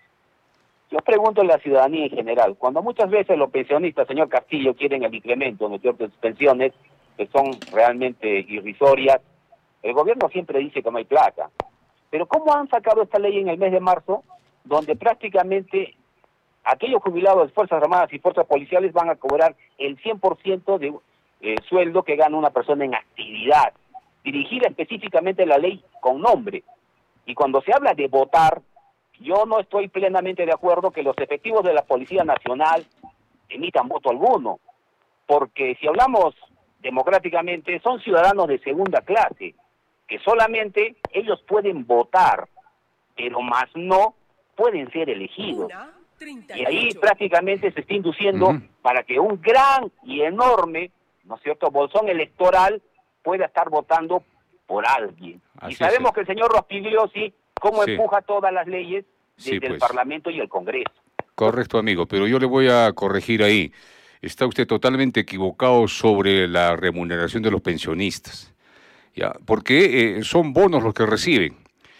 Yo pregunto a la ciudadanía en general, cuando muchas veces los pensionistas, señor Castillo, quieren el incremento, ¿no es cierto?, de sus pensiones, que son realmente irrisorias, el gobierno siempre dice que no hay plata. Pero ¿cómo han sacado esta ley en el mes de marzo, donde prácticamente aquellos jubilados de Fuerzas Armadas y Fuerzas Policiales van a cobrar el cien por ciento de eh, sueldo que gana una persona en actividad? Dirigida específicamente la ley con nombre. Y cuando se habla de votar, yo no estoy plenamente de acuerdo que los efectivos de la Policía Nacional emitan voto alguno, porque si hablamos democráticamente, son ciudadanos de segunda clase, que solamente ellos pueden votar, pero más no pueden ser elegidos. Y ahí prácticamente se está induciendo uh-huh. para que un gran y enorme, ¿no es cierto?, bolsón electoral pueda estar votando por alguien. Así y sabemos es. que el señor Rospigliosi, cómo sí. empuja todas las leyes desde sí, pues. el Parlamento y el Congreso. Correcto, amigo, pero yo le voy a corregir ahí. Está usted totalmente equivocado sobre la remuneración de los pensionistas, ¿ya? Porque eh, son bonos los que reciben.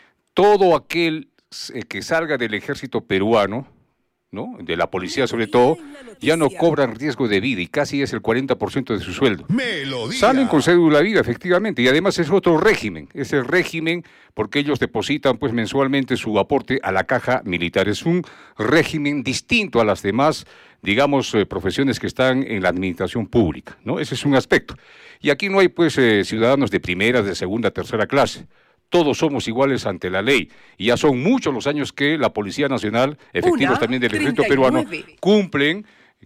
Todo aquel eh, que salga del ejército peruano, ¿no?, de la policía sobre todo, ya no cobran riesgo de vida y casi es el cuarenta por ciento de su sueldo. Melodía. Salen con cédula vida, efectivamente, y además es otro régimen, es el régimen porque ellos depositan pues mensualmente su aporte a la caja militar. Es un régimen distinto a las demás, digamos, eh, profesiones que están en la administración pública, ¿no? Ese es un aspecto. Y aquí no hay pues eh, ciudadanos de primera, de segunda, tercera clase. Todos somos iguales ante la ley. Y ya son muchos los años que la Policía Nacional, efectivos Una, también del ejército peruano, cumplen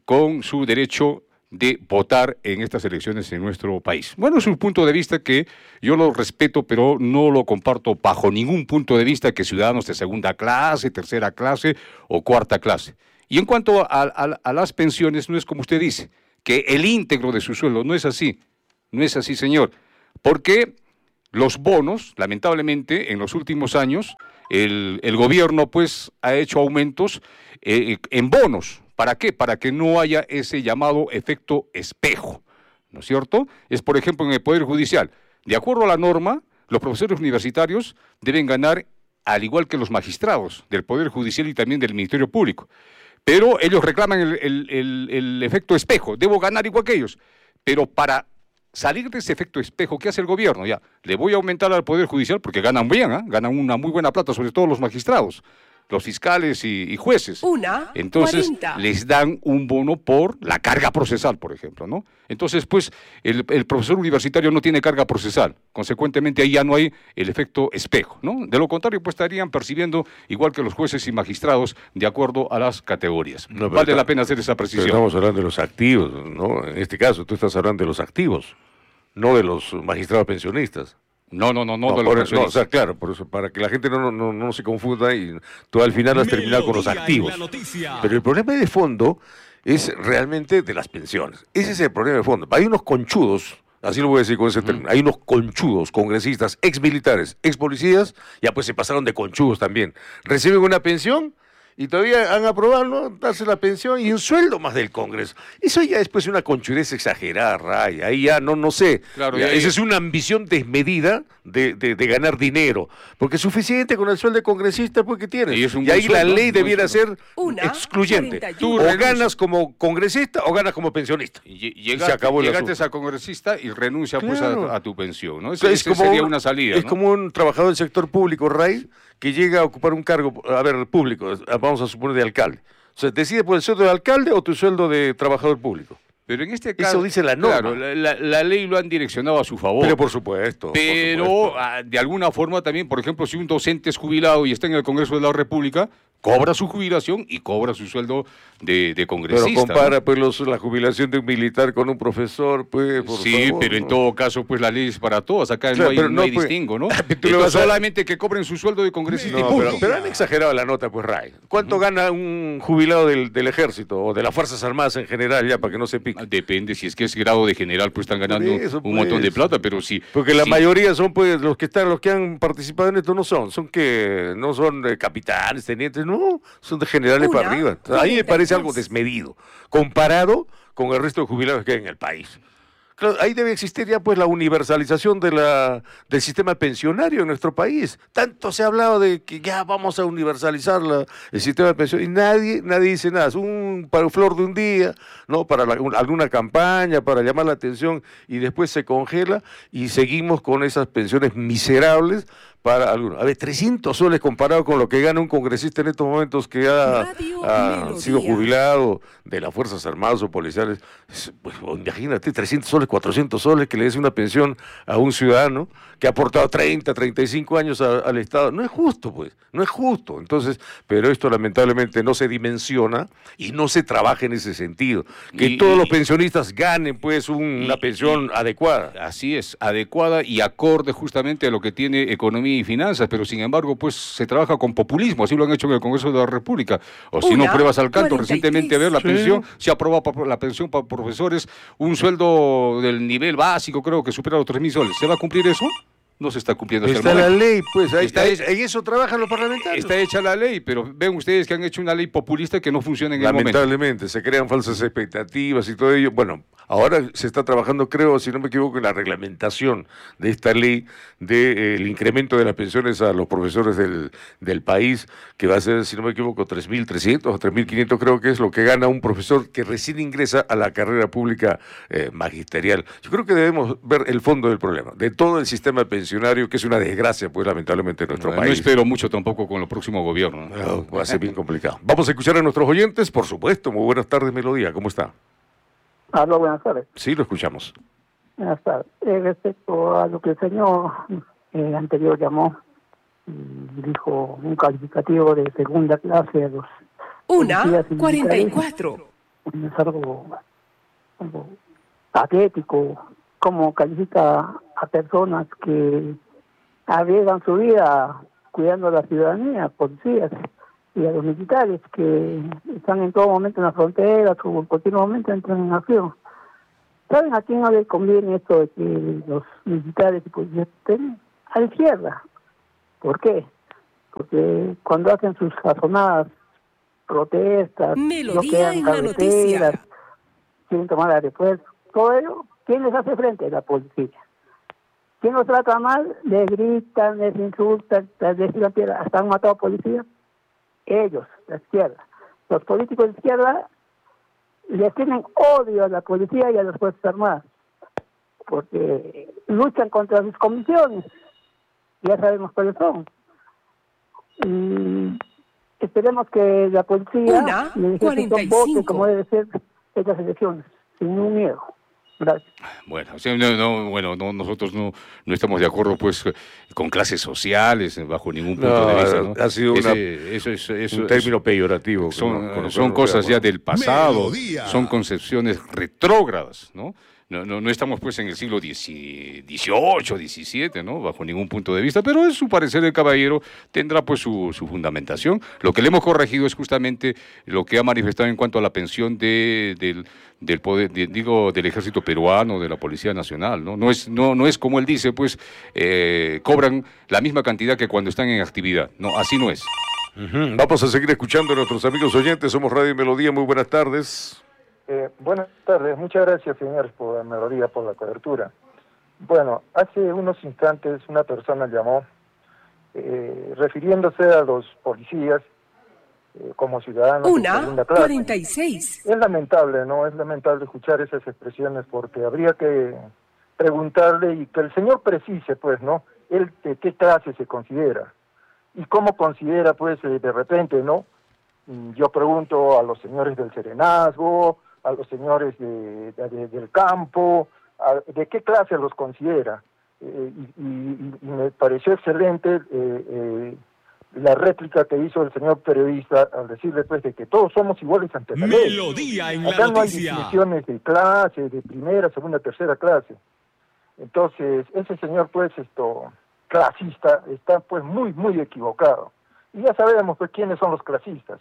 con su derecho de votar en estas elecciones en nuestro país. Bueno, es un punto de vista que yo lo respeto, pero no lo comparto bajo ningún punto de vista que ciudadanos de segunda clase, tercera clase o cuarta clase. Y en cuanto a, a, a las pensiones, no es como usted dice, que el íntegro de su sueldo, no es así, no es así, señor, porque los bonos, lamentablemente, en los últimos años, el, el gobierno pues ha hecho aumentos eh, en bonos. ¿Para qué? Para que no haya ese llamado efecto espejo, ¿no es cierto? Es, por ejemplo, en el Poder Judicial. De acuerdo a la norma, los profesores universitarios deben ganar al igual que los magistrados del Poder Judicial y también del Ministerio Público. Pero ellos reclaman el, el, el, el efecto espejo. Debo ganar igual que ellos. Pero para salir de ese efecto espejo, ¿qué hace el gobierno? Ya, le voy a aumentar al Poder Judicial porque ganan bien, ¿eh? Ganan una muy buena plata, sobre todo los magistrados, los fiscales y, y jueces. Una, Entonces, cuarenta. les dan un bono por la carga procesal, por ejemplo, ¿no? Entonces, pues, el, el profesor universitario no tiene carga procesal. Consecuentemente, ahí ya no hay el efecto espejo, ¿no? De lo contrario, pues, estarían percibiendo igual que los jueces y magistrados de acuerdo a las categorías. No, vale está, la pena hacer esa precisión. Estamos hablando de los activos, ¿no? En este caso, tú estás hablando de los activos, no de los magistrados pensionistas. No, no, no, no, no, de los por, no, pensionistas. o sea, claro, por eso, para que la gente no, no, no se confunda y tú al final has terminado con los activos. Pero el problema de fondo es realmente de las pensiones. Ese es el problema de fondo. Hay unos conchudos, así lo voy a decir con ese término, hay unos conchudos congresistas, ex militares, ex policías, ya pues se pasaron de conchudos también. Reciben una pensión y todavía han aprobado, ¿no?, darse la pensión y un sueldo más del Congreso. Eso ya es pues una conchudez exagerada, Ray. Ahí ya no, no sé. Claro, ya, ya, esa ya. es una ambición desmedida de, de, de ganar dinero. Porque es suficiente con el sueldo de congresista pues, que tienes. Y, es un y ahí sueldo, la ley debiera ser una, excluyente. Tú o renuncias. Ganas como congresista o ganas como pensionista. Y, llegaste, y se acabó el llegaste asunto. A congresista y renuncia claro. pues a, a tu pensión, ¿no? Ese, es ese como sería un, una salida. Es ¿no? como un trabajador del sector público, Ray, que llega a ocupar un cargo, a ver, público, vamos a suponer de alcalde. O sea, ¿decide por el sueldo de alcalde o tu sueldo de trabajador público? Pero en este caso... Eso dice la norma. Claro, la, la, la ley lo han direccionado a su favor. Pero por supuesto. Pero por supuesto. A, de alguna forma también, por ejemplo, si un docente es jubilado y está en el Congreso de la República, cobra su jubilación y cobra su sueldo de, de congresista. Pero compara ¿no? pues los, la jubilación de un militar con un profesor, pues, por Sí, favor, pero ¿no? en todo caso, pues la ley es para todos. Acá Claro, no hay, no no, hay pues, distingo, ¿no? Entonces, a... solamente que cobren su sueldo de congresista no, y punto. pero, pero han exagerado la nota, pues, Ray. ¿Cuánto uh-huh. gana un jubilado del, del ejército o de las Fuerzas Armadas en general, ya, para que no se pique? Depende, si es que es grado de general, pues están ganando eso, un pues, montón de plata, pero sí. Porque la sí. mayoría son, pues, los que están, los que han participado en esto no son, son que, no son eh, capitanes, tenientes, no, son de generales Una, para arriba. Ahí me parece algo desmedido, comparado con el resto de jubilados que hay en el país. Claro, ahí debe existir ya pues la universalización de la, del sistema pensionario en nuestro país. Tanto se ha hablado de que ya vamos a universalizar la, el sistema de pensión y nadie, nadie dice nada. Es un para flor de un día, ¿no? Para la, un, alguna campaña, para llamar la atención y después se congela y seguimos con esas pensiones miserables para algunos. A ver, trescientos soles comparado con lo que gana un congresista en estos momentos que ha, ha sido jubilado de las Fuerzas Armadas o policiales. Pues, imagínate, trescientos soles, cuatrocientos soles que le des una pensión a un ciudadano que ha aportado treinta, treinta y cinco años a, al Estado. No es justo, pues, no es justo. Entonces, pero esto lamentablemente no se dimensiona y no se trabaja en ese sentido. Que y, todos y, los pensionistas ganen, pues, un, y, una pensión y, adecuada. Así es, adecuada y acorde justamente a lo que tiene economía y finanzas, pero sin embargo, pues se trabaja con populismo, así lo han hecho en el Congreso de la República, o si Una, no pruebas al canto. Recientemente, a ver, la sí. pensión, se aprobó la pensión para profesores, un sueldo del nivel básico, creo que supera los tres mil soles. ¿Se va a cumplir eso? No se está cumpliendo. Está la ley, pues, ahí, está, ahí, en eso trabajan los parlamentarios. Está hecha la ley, pero ven ustedes que han hecho una ley populista que no funciona en el momento. Lamentablemente, se crean falsas expectativas y todo ello. Bueno, ahora se está trabajando, creo, si no me equivoco, en la reglamentación de esta ley del de, eh, incremento de las pensiones a los profesores del, del país, que va a ser, si no me equivoco, tres mil trescientos o tres mil quinientos, creo que es lo que gana un profesor que recién ingresa a la carrera pública eh, magisterial. Yo creo que debemos ver el fondo del problema, de todo el sistema pensional, que es una desgracia, pues, lamentablemente, en nuestro no, país. No espero mucho tampoco con el próximo gobierno. No, va a ser bien complicado. Vamos a escuchar a nuestros oyentes, por supuesto. Muy buenas tardes, Melodía. ¿Cómo está? Aló, buenas tardes. Sí, lo escuchamos. Buenas tardes. Eh, respecto a lo que el señor eh, anterior llamó, dijo un calificativo de segunda clase a los Una, cuarenta y cuatro. es algo, algo patético, cómo califica a personas que arriesgan su vida cuidando a la ciudadanía, policías y a los militares que están en todo momento en las fronteras o en cualquier momento entran en acción. ¿Saben a quién no le conviene esto de que los militares y policías estén? A la izquierda. ¿Por qué? Porque cuando hacen sus razonadas protestas, Melodía en la noticia, quieren tomar aeropuertos, todo ello, ¿quién les hace frente? La policía. ¿Quién los trata mal? Les gritan, les insultan, les tiran piedras, hasta han matado a policías. Ellos, la izquierda. Los políticos de izquierda les tienen odio a la policía y a las Fuerzas Armadas, porque luchan contra sus comisiones. Ya sabemos cuáles son. Y esperemos que la policía y el ejército vote como debe ser estas elecciones, sin ningún miedo. Gracias. Bueno, o sea, no, no, bueno, no, nosotros no, no estamos de acuerdo pues con clases sociales bajo ningún punto No, de vista, ¿no? ha sido Ese, una- eso es, eso un término es- peyorativo. Son, con- con- son con- cosas con- ya del pasado, Melodía. son concepciones retrógradas, ¿no? No, no, no estamos pues en el siglo dieciocho, diecisiete, ¿no? Bajo ningún punto de vista, pero es su parecer el caballero, tendrá pues su, su fundamentación. Lo que le hemos corregido es justamente lo que ha manifestado en cuanto a la pensión de, del, del poder, de- digo, del ejército peruano, de la Policía Nacional, ¿no? No es, no, no es como él dice, pues, eh, cobran la misma cantidad que cuando están en actividad. No, así no es. Ujú. Vamos a seguir escuchando a nuestros amigos oyentes. Somos Radio Melodía. Muy buenas tardes. Eh, buenas tardes, muchas gracias señores por la melodía, por la cobertura. Bueno, hace unos instantes una persona llamó eh, refiriéndose a los policías eh, como ciudadanos de Una, segunda clase. cuarenta y seis. Es lamentable, ¿no? Es lamentable escuchar esas expresiones porque habría que preguntarle y que el señor precise, pues, ¿no? Él de qué clase se considera y cómo considera, pues, eh, de repente, ¿no? Mm, Yo pregunto a los señores del serenazgo, a los señores de, de- de- del campo, a- de qué clase los considera. Eh, y, y- y me pareció excelente eh, eh, la réplica que hizo el señor periodista al decirle pues de que todos somos iguales ante la ley. Melodía en la Acá no hay noticia. distinciones de clase, de primera, segunda, tercera clase. Entonces, ese señor pues esto clasista está pues muy, muy equivocado. Y ya sabemos pues quiénes son los clasistas.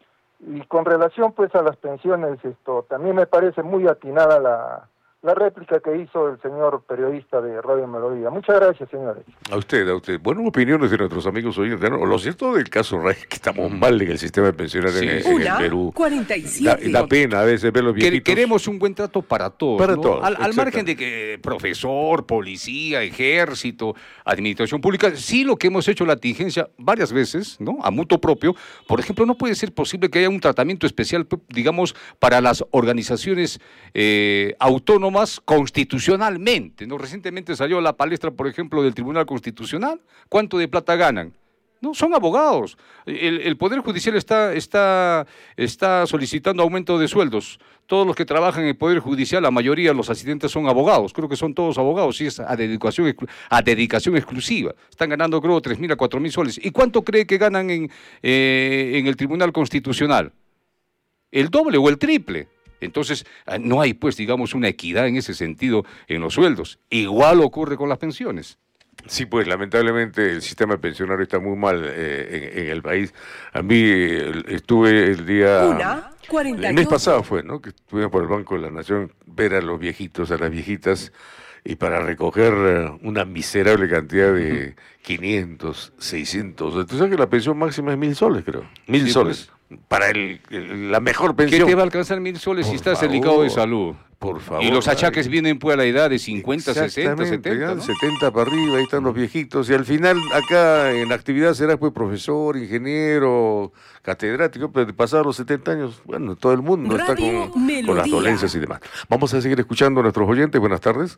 Y con relación pues a las pensiones, esto también me parece muy atinada la, la réplica que hizo el señor periodista de Radio Melodía. Muchas gracias, señores. A usted, a usted. Bueno, opiniones de nuestros amigos oyentes. ¿No? Lo cierto del caso Rey es que estamos mal en el sistema pensionario Sí. en, en el Una, Perú. cuarenta y Da, siete. da pena a veces ver los Quer- viejitos. Queremos un buen trato para todos. Para ¿no? todos, Al, al exactamente. margen de que profesor, policía, ejército, administración pública, sí lo que hemos hecho la tingencia varias veces, ¿no? A mutuo propio. Por ejemplo, no puede ser posible que haya un tratamiento especial, p- digamos, para las organizaciones eh, autónomas constitucionalmente, ¿no? Recientemente salió a la palestra, por ejemplo, del Tribunal Constitucional. ¿Cuánto de plata ganan? No, son abogados. El, el Poder Judicial está, está, está solicitando aumento de sueldos. Todos los que trabajan en el Poder Judicial, la mayoría de los asistentes son abogados. Creo que son todos abogados y es a dedicación, exclu- a dedicación exclusiva. Están ganando, creo, tres mil a cuatro mil soles. ¿Y cuánto cree que ganan en, eh, en el Tribunal Constitucional? ¿El doble o el triple? Entonces, ah, no hay, pues, digamos, una equidad en ese sentido en los sueldos. Igual ocurre con las pensiones. Sí, pues lamentablemente el sistema pensionario está muy mal eh, en, en el país. A mí eh, estuve el día... Una, cuarenta El y mes ocho. pasado fue, ¿no? Que estuve por el Banco de la Nación, ver a los viejitos, a las viejitas, y para recoger eh, una miserable cantidad de quinientos, seiscientos. Tú sabes que la pensión máxima es mil soles, creo. Mil Sí, soles. Para el, el- la mejor ¿Qué pensión. te va a alcanzar mil soles si Por estás favor, delicado de salud? Por favor. Y los achaques ay. vienen pues a la edad de cincuenta, sesenta, Exactamente, setenta, ya, ¿no? setenta para arriba, ahí están los viejitos. Y al final, acá en la actividad será pues profesor, ingeniero, catedrático, pero de pasar los setenta años, bueno, todo el mundo está Radio con, con las Melodía. dolencias y demás. Vamos a seguir escuchando a nuestros oyentes. Buenas tardes.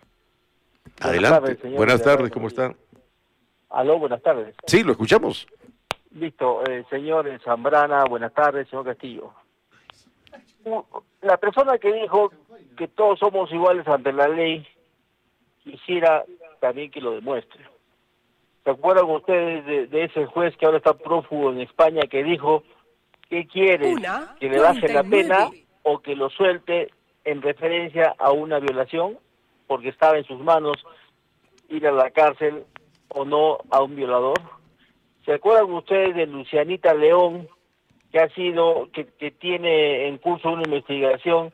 Adelante. tardes, señor Buenas Villarreal. tardes, ¿cómo están? Aló, buenas tardes. Sí, lo escuchamos. Listo, eh, señor Zambrana, buenas tardes, señor Castillo. U- La persona que dijo que todos somos iguales ante la ley, quisiera también que lo demuestre. ¿Se acuerdan ustedes de, de ese juez que ahora está prófugo en España que dijo que quiere Una, que le baje la cuarenta y nueve. pena o que lo suelte en referencia a una violación, porque estaba en sus manos ir a la cárcel o no a un violador. ¿Se acuerdan ustedes de Lucianita León, que ha sido, que, que tiene en curso una investigación?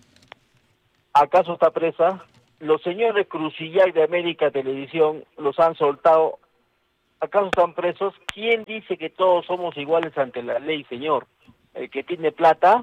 ¿Acaso está presa? Los señores Crucillay de América Televisión los han soltado. ¿Acaso están presos? ¿Quién dice que todos somos iguales ante la ley, señor? El que tiene plata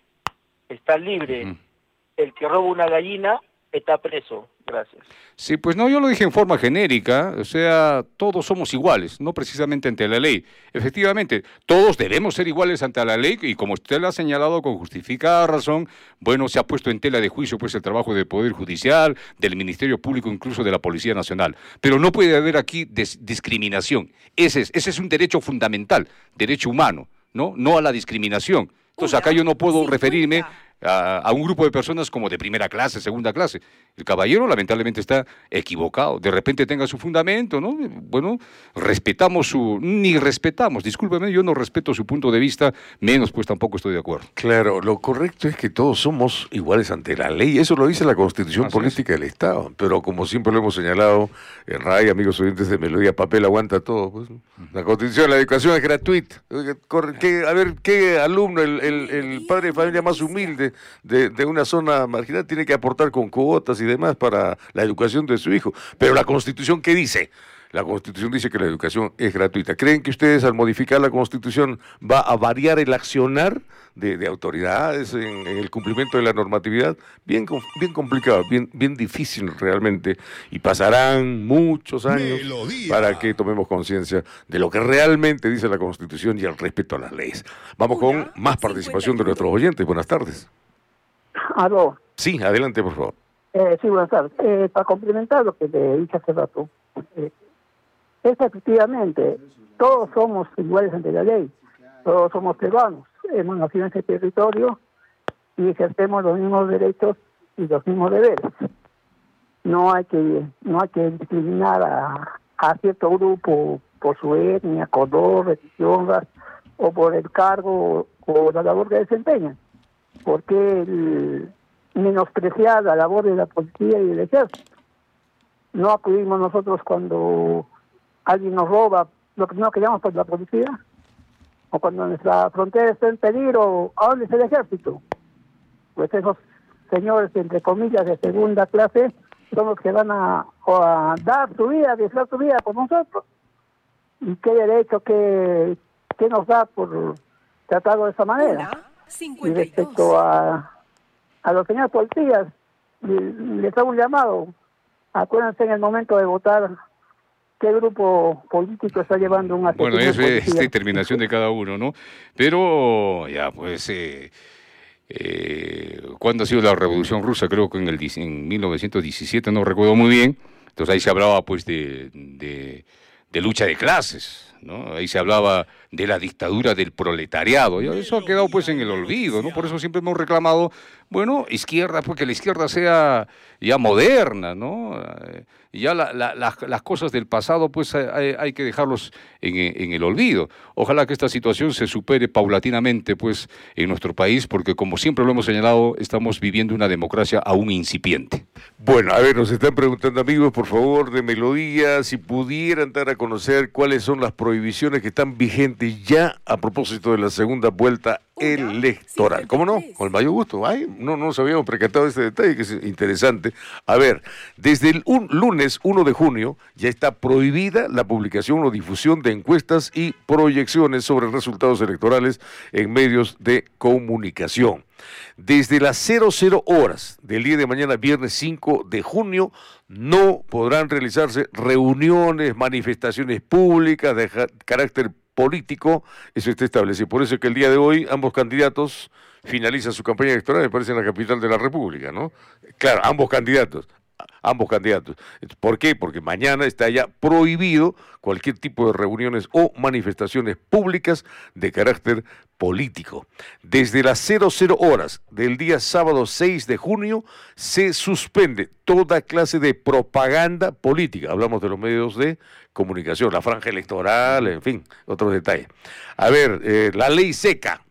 está libre. Mm. El que roba una gallina está preso. Gracias. Sí, pues no, yo lo dije en forma genérica, o sea, todos somos iguales, no precisamente ante la ley. Efectivamente, todos debemos ser iguales ante la ley y como usted lo ha señalado con justificada razón, bueno, se ha puesto en tela de juicio pues el trabajo del Poder Judicial, del Ministerio Público, incluso de la Policía Nacional. Pero no puede haber aquí discriminación. Ese es, ese es un derecho fundamental, derecho humano, ¿no? No a la discriminación. Entonces acá yo no puedo referirme a, a un grupo de personas como de primera clase, segunda clase. El caballero lamentablemente está equivocado. De repente tenga su fundamento, ¿no? Bueno, respetamos su... Ni respetamos, discúlpeme, yo no respeto su punto de vista, menos pues tampoco estoy de acuerdo. Claro, lo correcto es que todos somos iguales ante la ley. Eso lo dice la Constitución Así Política es. del Estado. Pero como siempre lo hemos señalado, en R A I, amigos oyentes de Melodía, papel aguanta todo. Pues. La Constitución, la educación es gratuita. ¿Qué, a ver, ¿qué alumno, el, el, el padre de familia más humilde de, de una zona marginal tiene que aportar con cuotas y demás para la educación de su hijo? Pero la Constitución, ¿qué dice? La Constitución dice que la educación es gratuita. ¿Creen que ustedes al modificar la Constitución va a variar el accionar de, de autoridades en, en el cumplimiento de la normatividad? Bien, bien complicado, bien, bien difícil realmente, y pasarán muchos años Melodía. para que tomemos conciencia de lo que realmente dice la Constitución y el respeto a las leyes. Vamos con más participación de nuestros oyentes. Buenas tardes. Aló. Sí, adelante, por favor. Eh, sí, buenas tardes. Eh, para complementar lo que le dije hace rato, eh, es efectivamente, todos somos iguales ante la ley, todos somos peruanos, hemos nacido en ese territorio y ejercemos los mismos derechos y los mismos deberes. No hay que no hay que discriminar a, a cierto grupo por su etnia, color, religión, o por el cargo o la labor que desempeñan, porque el menospreciar la labor de la policía y del ejército. No acudimos nosotros cuando alguien nos roba, lo primero que llamamos por la policía, o cuando nuestra frontera está en peligro, ¿a dónde es el ejército? Pues esos señores, entre comillas, de segunda clase, son los que van a, a dar su vida, a arriesgar su vida por nosotros. ¿Y qué derecho, qué, qué nos da por tratarlo de esa manera? Y respecto a, a los señores policías, les hago un llamado. Acuérdense en el momento de votar qué grupo político está llevando un Bueno, eso es determinación de cada uno, ¿no? Pero ya, pues, eh, eh, ¿cuándo ha sido la Revolución Rusa? Creo que en, el, en mil novecientos diecisiete, no recuerdo muy bien. Entonces ahí se hablaba, pues, de, de, de lucha de clases, ¿no? Ahí se hablaba de la dictadura del proletariado. Y eso ha quedado, pues, en el olvido, ¿no? Por eso siempre hemos reclamado, bueno, izquierda, pues que la izquierda sea ya moderna, ¿no? Y ya la, la, la, las cosas del pasado, pues hay, hay que dejarlos en, en el olvido. Ojalá que esta situación se supere paulatinamente, pues, en nuestro país, porque como siempre lo hemos señalado, estamos viviendo una democracia aún incipiente. Bueno, a ver, nos están preguntando, amigos, por favor, de Melodía, si pudieran dar a conocer cuáles son las prohibiciones que están vigentes ya a propósito de la segunda vuelta electoral. ¿Cómo no? Con el mayor gusto. Ay, no, no nos habíamos percatado de este detalle, que es interesante. A ver, desde el un, lunes uno de junio ya está prohibida la publicación o difusión de encuestas y proyecciones sobre resultados electorales en medios de comunicación. Desde las cero cero horas del día de mañana, viernes cinco de junio, no podrán realizarse reuniones, manifestaciones públicas de carácter político, eso está establecido. Por eso es que el día de hoy ambos candidatos finalizan su campaña electoral, me parece, en la capital de la República, ¿no? Claro, ambos candidatos, ambos candidatos. ¿Por qué? Porque mañana está ya prohibido cualquier tipo de reuniones o manifestaciones públicas de carácter político. Desde las cero cero horas del día sábado seis de junio se suspende toda clase de propaganda política. Hablamos de los medios de comunicación, la franja electoral, en fin, otros detalles. A ver, eh, la ley seca.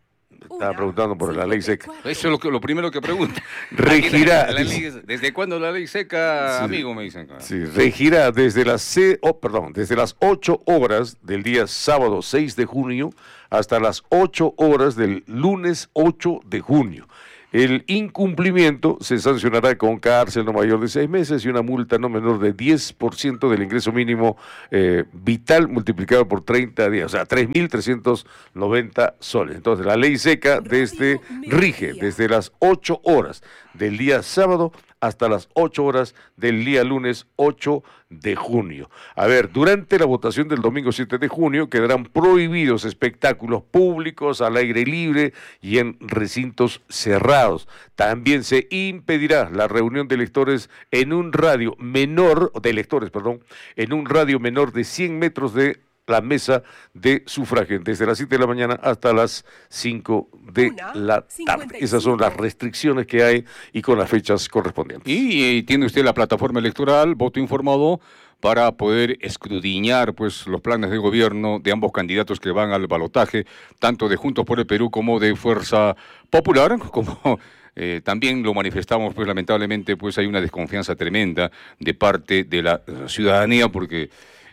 Estaba preguntando por la ley seca. Eso es lo, que, lo primero que pregunta. Regirá. La ley, ¿desde cuándo la ley seca, Sí. amigo? Me dicen. Sí, regirá desde las, C, oh, perdón, desde las ocho horas del día sábado seis de junio hasta las ocho horas del lunes ocho de junio. El incumplimiento se sancionará con cárcel no mayor de seis meses y una multa no menor de diez por ciento del ingreso mínimo eh, vital multiplicado por treinta días, o sea, tres mil trescientos noventa soles. Entonces, la ley seca desde, rige desde las ocho horas del día sábado hasta las ocho horas del día lunes ocho de junio. A ver, durante la votación del domingo siete de junio quedarán prohibidos espectáculos públicos al aire libre y en recintos cerrados. También se impedirá la reunión de electores en un radio menor, de electores, perdón, en un radio menor de cien metros de la mesa de sufragio, desde las siete de la mañana hasta las cinco de la tarde. Esas son las restricciones que hay y con las fechas correspondientes. Y, y tiene usted la plataforma electoral, voto informado, para poder escudriñar pues los planes de gobierno de ambos candidatos que van al balotaje, tanto de Juntos por el Perú como de Fuerza Popular, como eh, también lo manifestamos, pues lamentablemente pues hay una desconfianza tremenda de parte de la ciudadanía, porque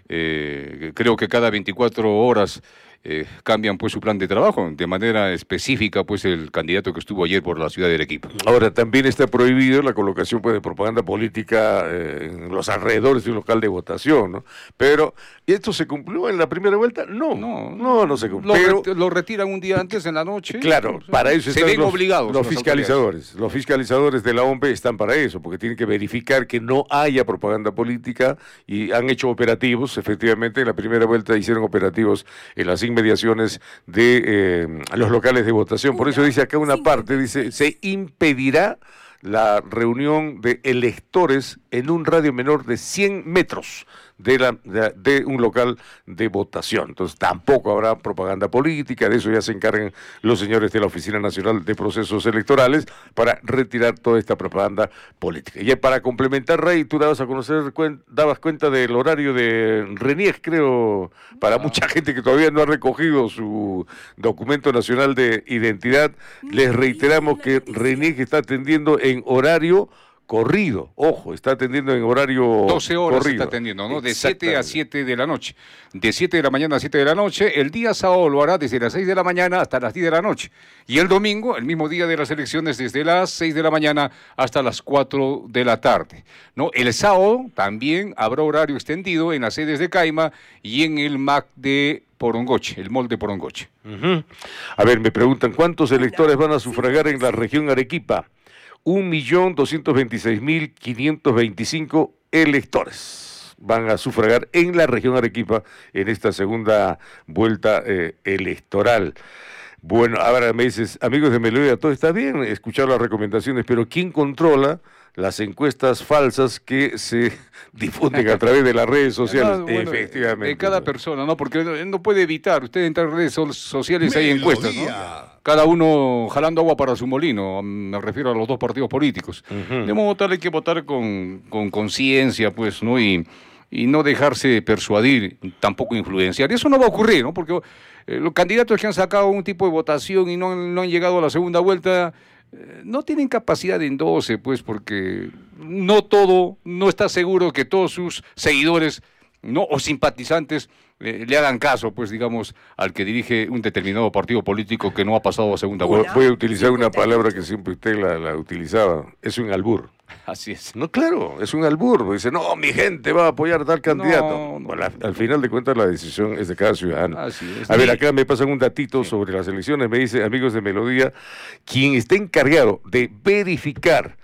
Eh, creo que cada veinticuatro horas eh, cambian pues su plan de trabajo, de manera específica pues el candidato que estuvo ayer por la ciudad de Arequipa. Ahora, también está prohibido la colocación pues, de propaganda política eh, en los alrededores de un local de votación, ¿no? Pero, ¿y esto se cumplió en la primera vuelta? No, no, no, no se cumplió. Lo, Pero, re lo retiran un día antes en la noche. Claro, para eso se están ven los, obligados los fiscalizadores. Los fiscalizadores de la O M P están para eso, porque tienen que verificar que no haya propaganda política y han hecho operativos. Efectivamente, en la primera vuelta hicieron operativos en las inmediaciones de eh, los locales de votación. Por eso dice acá una parte, dice, se impedirá la reunión de electores en un radio menor de cien metros de, la, de, de un local de votación. Entonces tampoco habrá propaganda política, de eso ya se encargan los señores de la Oficina Nacional de Procesos Electorales para retirar toda esta propaganda política. Y para complementar, Rey, tú dabas a conocer, cuen, dabas cuenta del horario de Renier, creo, para mucha gente que todavía no ha recogido su documento nacional de identidad. Les reiteramos que Renier está atendiendo en horario corrido, ojo, está atendiendo en horario doce horas corrido. Está atendiendo, ¿no? De siete a siete de la noche. De siete de la mañana a siete de la noche. El día sábado lo hará desde las seis de la mañana hasta las diez de la noche. Y el domingo, el mismo día de las elecciones, desde las seis de la mañana hasta las cuatro de la tarde, ¿no? El sábado también habrá horario extendido en las sedes de Caima y en el M A C de Porongoche, el mall de Porongoche. Uh-huh. A ver, me preguntan, ¿cuántos electores van a sufragar en la región Arequipa? un millón doscientos veintiséis mil quinientos veinticinco electores van a sufragar en la región Arequipa en esta segunda vuelta eh, electoral. Bueno, ahora me dices, amigos de Melodía, todo está bien, escuchar las recomendaciones, pero ¿quién controla las encuestas falsas que se difunden a través de las redes sociales? No, bueno, efectivamente. De cada persona, ¿no? Porque no, no puede evitar, usted entra en redes so sociales, hay encuestas, ¿no? Cada uno jalando agua para su molino, me refiero a los dos partidos políticos. Uh-huh. De modo tal hay que votar con con conciencia, pues, ¿no? Y, y no dejarse persuadir, tampoco influenciar. Y eso no va a ocurrir, ¿no? Porque eh, los candidatos que han sacado un tipo de votación y no, no han llegado a la segunda vuelta eh, no tienen capacidad de endoce, pues, porque no todo, no está seguro que todos sus seguidores, no, o simpatizantes eh, le hagan caso, pues, digamos, al que dirige un determinado partido político que no ha pasado a segunda vuelta. Voy a utilizar una palabra que siempre usted la, la utilizaba, es un albur. Así es. No, claro, es un albur. Dice, no, mi gente va a apoyar a tal candidato. No, no, bueno, al, al final de cuentas la decisión es de cada ciudadano. Así es. A ver, acá me pasan un datito sí. sobre las elecciones. Me dice, amigos de Melodía, quien está encargado de verificar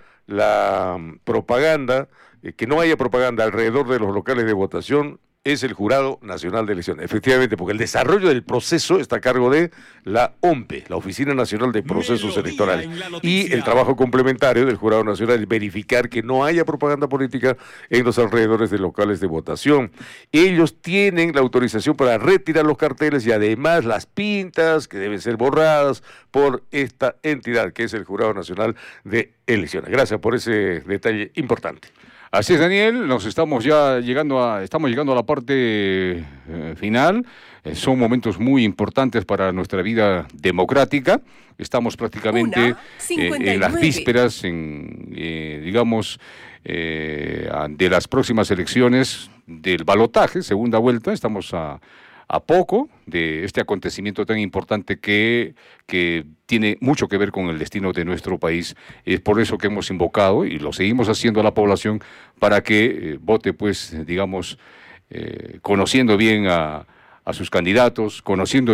la um, propaganda, eh, que no haya propaganda alrededor de los locales de votación, es el Jurado Nacional de Elecciones. Efectivamente, porque el desarrollo del proceso está a cargo de la O M P, la Oficina Nacional de Procesos Melodía Electorales. Y el trabajo complementario del Jurado Nacional es verificar que no haya propaganda política en los alrededores de locales de votación. Ellos tienen la autorización para retirar los carteles y además las pintas que deben ser borradas por esta entidad que es el Jurado Nacional de Elecciones. Gracias por ese detalle importante. Así es, Daniel, nos estamos ya llegando a, estamos llegando a la parte eh, final Eh, son momentos muy importantes para nuestra vida democrática. Estamos prácticamente eh, en las vísperas, en, eh, digamos, eh, de las próximas elecciones del balotaje, segunda vuelta. Estamos a, a poco de este acontecimiento tan importante que, que tiene mucho que ver con el destino de nuestro país. Es por eso que hemos invocado, y lo seguimos haciendo a la población, para que eh, vote, pues, digamos, eh, conociendo bien a, a sus candidatos, conociendo